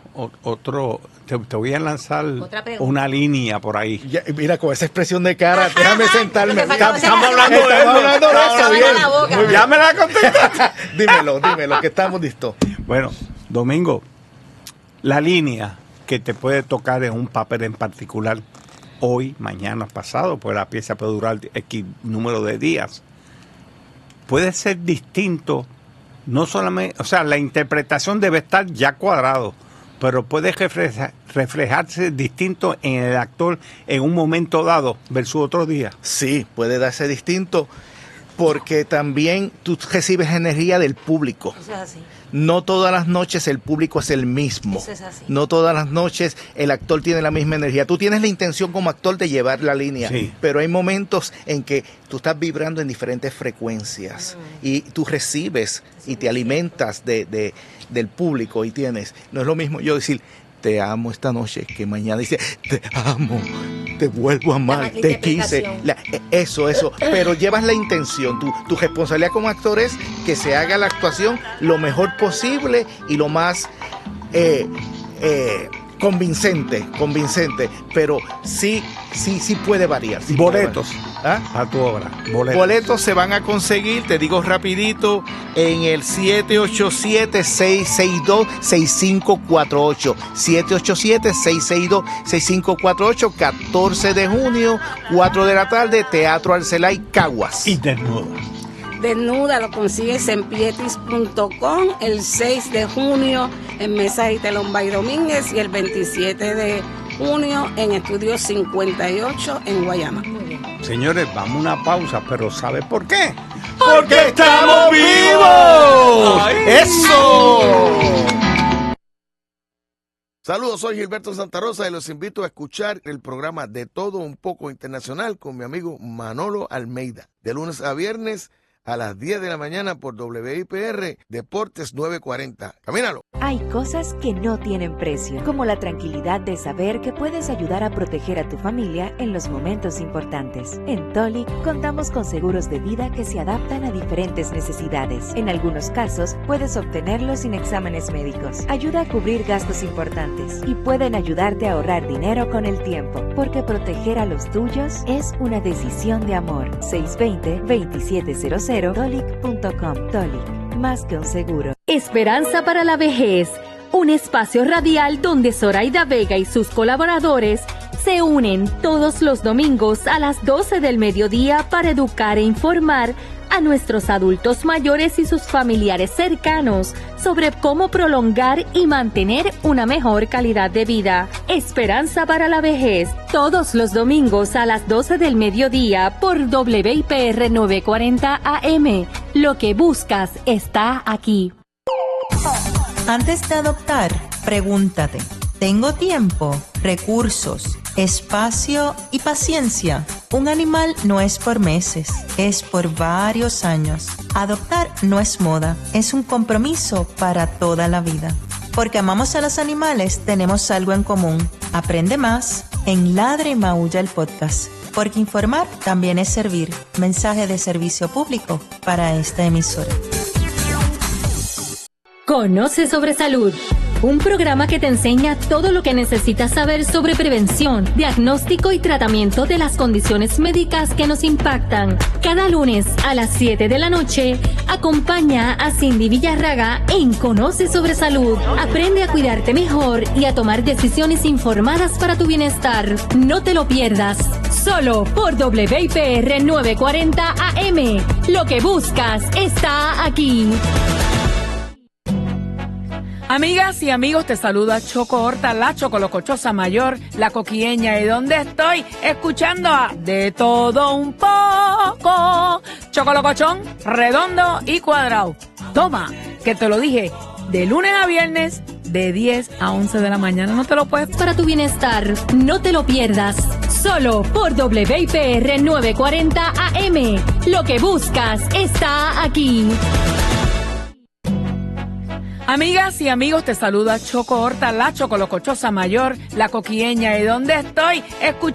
Te voy a lanzar Otra pregunta. una línea por ahí. Ya, mira, con esa expresión de cara, déjame sentarme. Lo que faltaba Estamos era- hablando de Estamos hablando de eso, Estaba bien. en la boca. Muy bien. Ya me la contestaste. Dímelo, que estamos listos. Bueno, Domingo, la línea que te puede tocar en un papel en particular hoy, mañana, pasado, pues la pieza puede durar X número de días, puede ser distinto, no solamente, o sea, la interpretación debe estar ya cuadrado, pero puede reflejarse distinto en el actor en un momento dado versus otro día. Sí, puede darse distinto, porque también tú recibes energía del público. Eso es así. No todas las noches el público es el mismo. Eso es así. No todas las noches el actor tiene la misma energía. Tú tienes la intención como actor de llevar la línea, Sí. pero hay momentos en que tú estás vibrando en diferentes frecuencias y tú recibes y te alimentas del público, y tienes. No es lo mismo yo decir, te amo esta noche, que mañana dice, te amo, te vuelvo a amar, La te quise. interpretación. Eso. Pero llevas la intención. Tu responsabilidad como actor es que se haga la actuación lo mejor posible y lo más convincente. Pero sí puede variar. sí puede Boletos variar. ¿Ah? a tu obra. Boletos se van a conseguir, te digo rapidito, en el 787-662-6548. 787-662-6548, 14 de junio, 4 de la tarde, Teatro Arcelay, Caguas. Y desnuda. Desnuda lo consigues en pietis.com el 6 de junio en Mesa y Telón Bay Domínguez, y el 27 de junio en Estudio 58 en Guayama. Señores, vamos a una pausa, pero ¿sabe por qué? ¡Porque estamos vivos! ¡Eso! Saludos, soy Gilberto Santa Rosa y los invito a escuchar el programa De Todo Un Poco Internacional con mi amigo Manolo Almeida, de lunes a viernes a las 10 de la mañana por WIPR Deportes 940. ¡Camínalo! Hay cosas que no tienen precio, como la tranquilidad de saber que puedes ayudar a proteger a tu familia en los momentos importantes. En Tolic contamos con seguros de vida que se adaptan a diferentes necesidades. En algunos casos, puedes obtenerlos sin exámenes médicos. Ayuda a cubrir gastos importantes y pueden ayudarte a ahorrar dinero con el tiempo, porque proteger a los tuyos es una decisión de amor. 620-2700 Tolic.com. Tolic, más que un seguro. Esperanza para la vejez. un espacio radial donde Zoraida Vega y sus colaboradores se unen todos los domingos a las 12 del mediodía para educar e informar a nuestros adultos mayores y sus familiares cercanos sobre cómo prolongar y mantener una mejor calidad de vida. Esperanza para la vejez, todos los domingos a las 12 del mediodía por WIPR 940 AM. Lo que buscas está aquí. Antes de adoptar, pregúntate, ¿tengo tiempo, recursos, espacio y paciencia? Un animal no es por meses, es por varios años. Adoptar no es moda, es un compromiso para toda la vida. Porque amamos a los animales, tenemos algo en común. Aprende más en Ladra y Maulla el podcast. Porque informar también es servir. Mensaje de servicio público para esta emisora. Conoce sobre salud. Un programa que te enseña todo lo que necesitas saber sobre prevención, diagnóstico y tratamiento de las condiciones médicas que nos impactan. Cada lunes a las 7 de la noche, acompaña a Cindy Villarraga en Conoce sobre Salud. Aprende a cuidarte mejor y a tomar decisiones informadas para tu bienestar. No te lo pierdas. Solo por WIPR 940 AM. Lo que buscas está aquí. Amigas y amigos, te saluda Choco Horta, la chocolocochosa mayor, la coquilleña. ¿Y dónde estoy? Escuchando a De Todo Un Poco. Chocolocochón, redondo y cuadrado. Toma, que te lo dije, de lunes a viernes, de 10 a 11 de la mañana. No te lo puedes. Para tu bienestar, no te lo pierdas. Solo por WIPR 940 AM. Lo que buscas está aquí. Amigas y amigos, te saluda Choco Horta, la chocolocochosa mayor, la coquilleña. ¿Y dónde estoy? Escuchando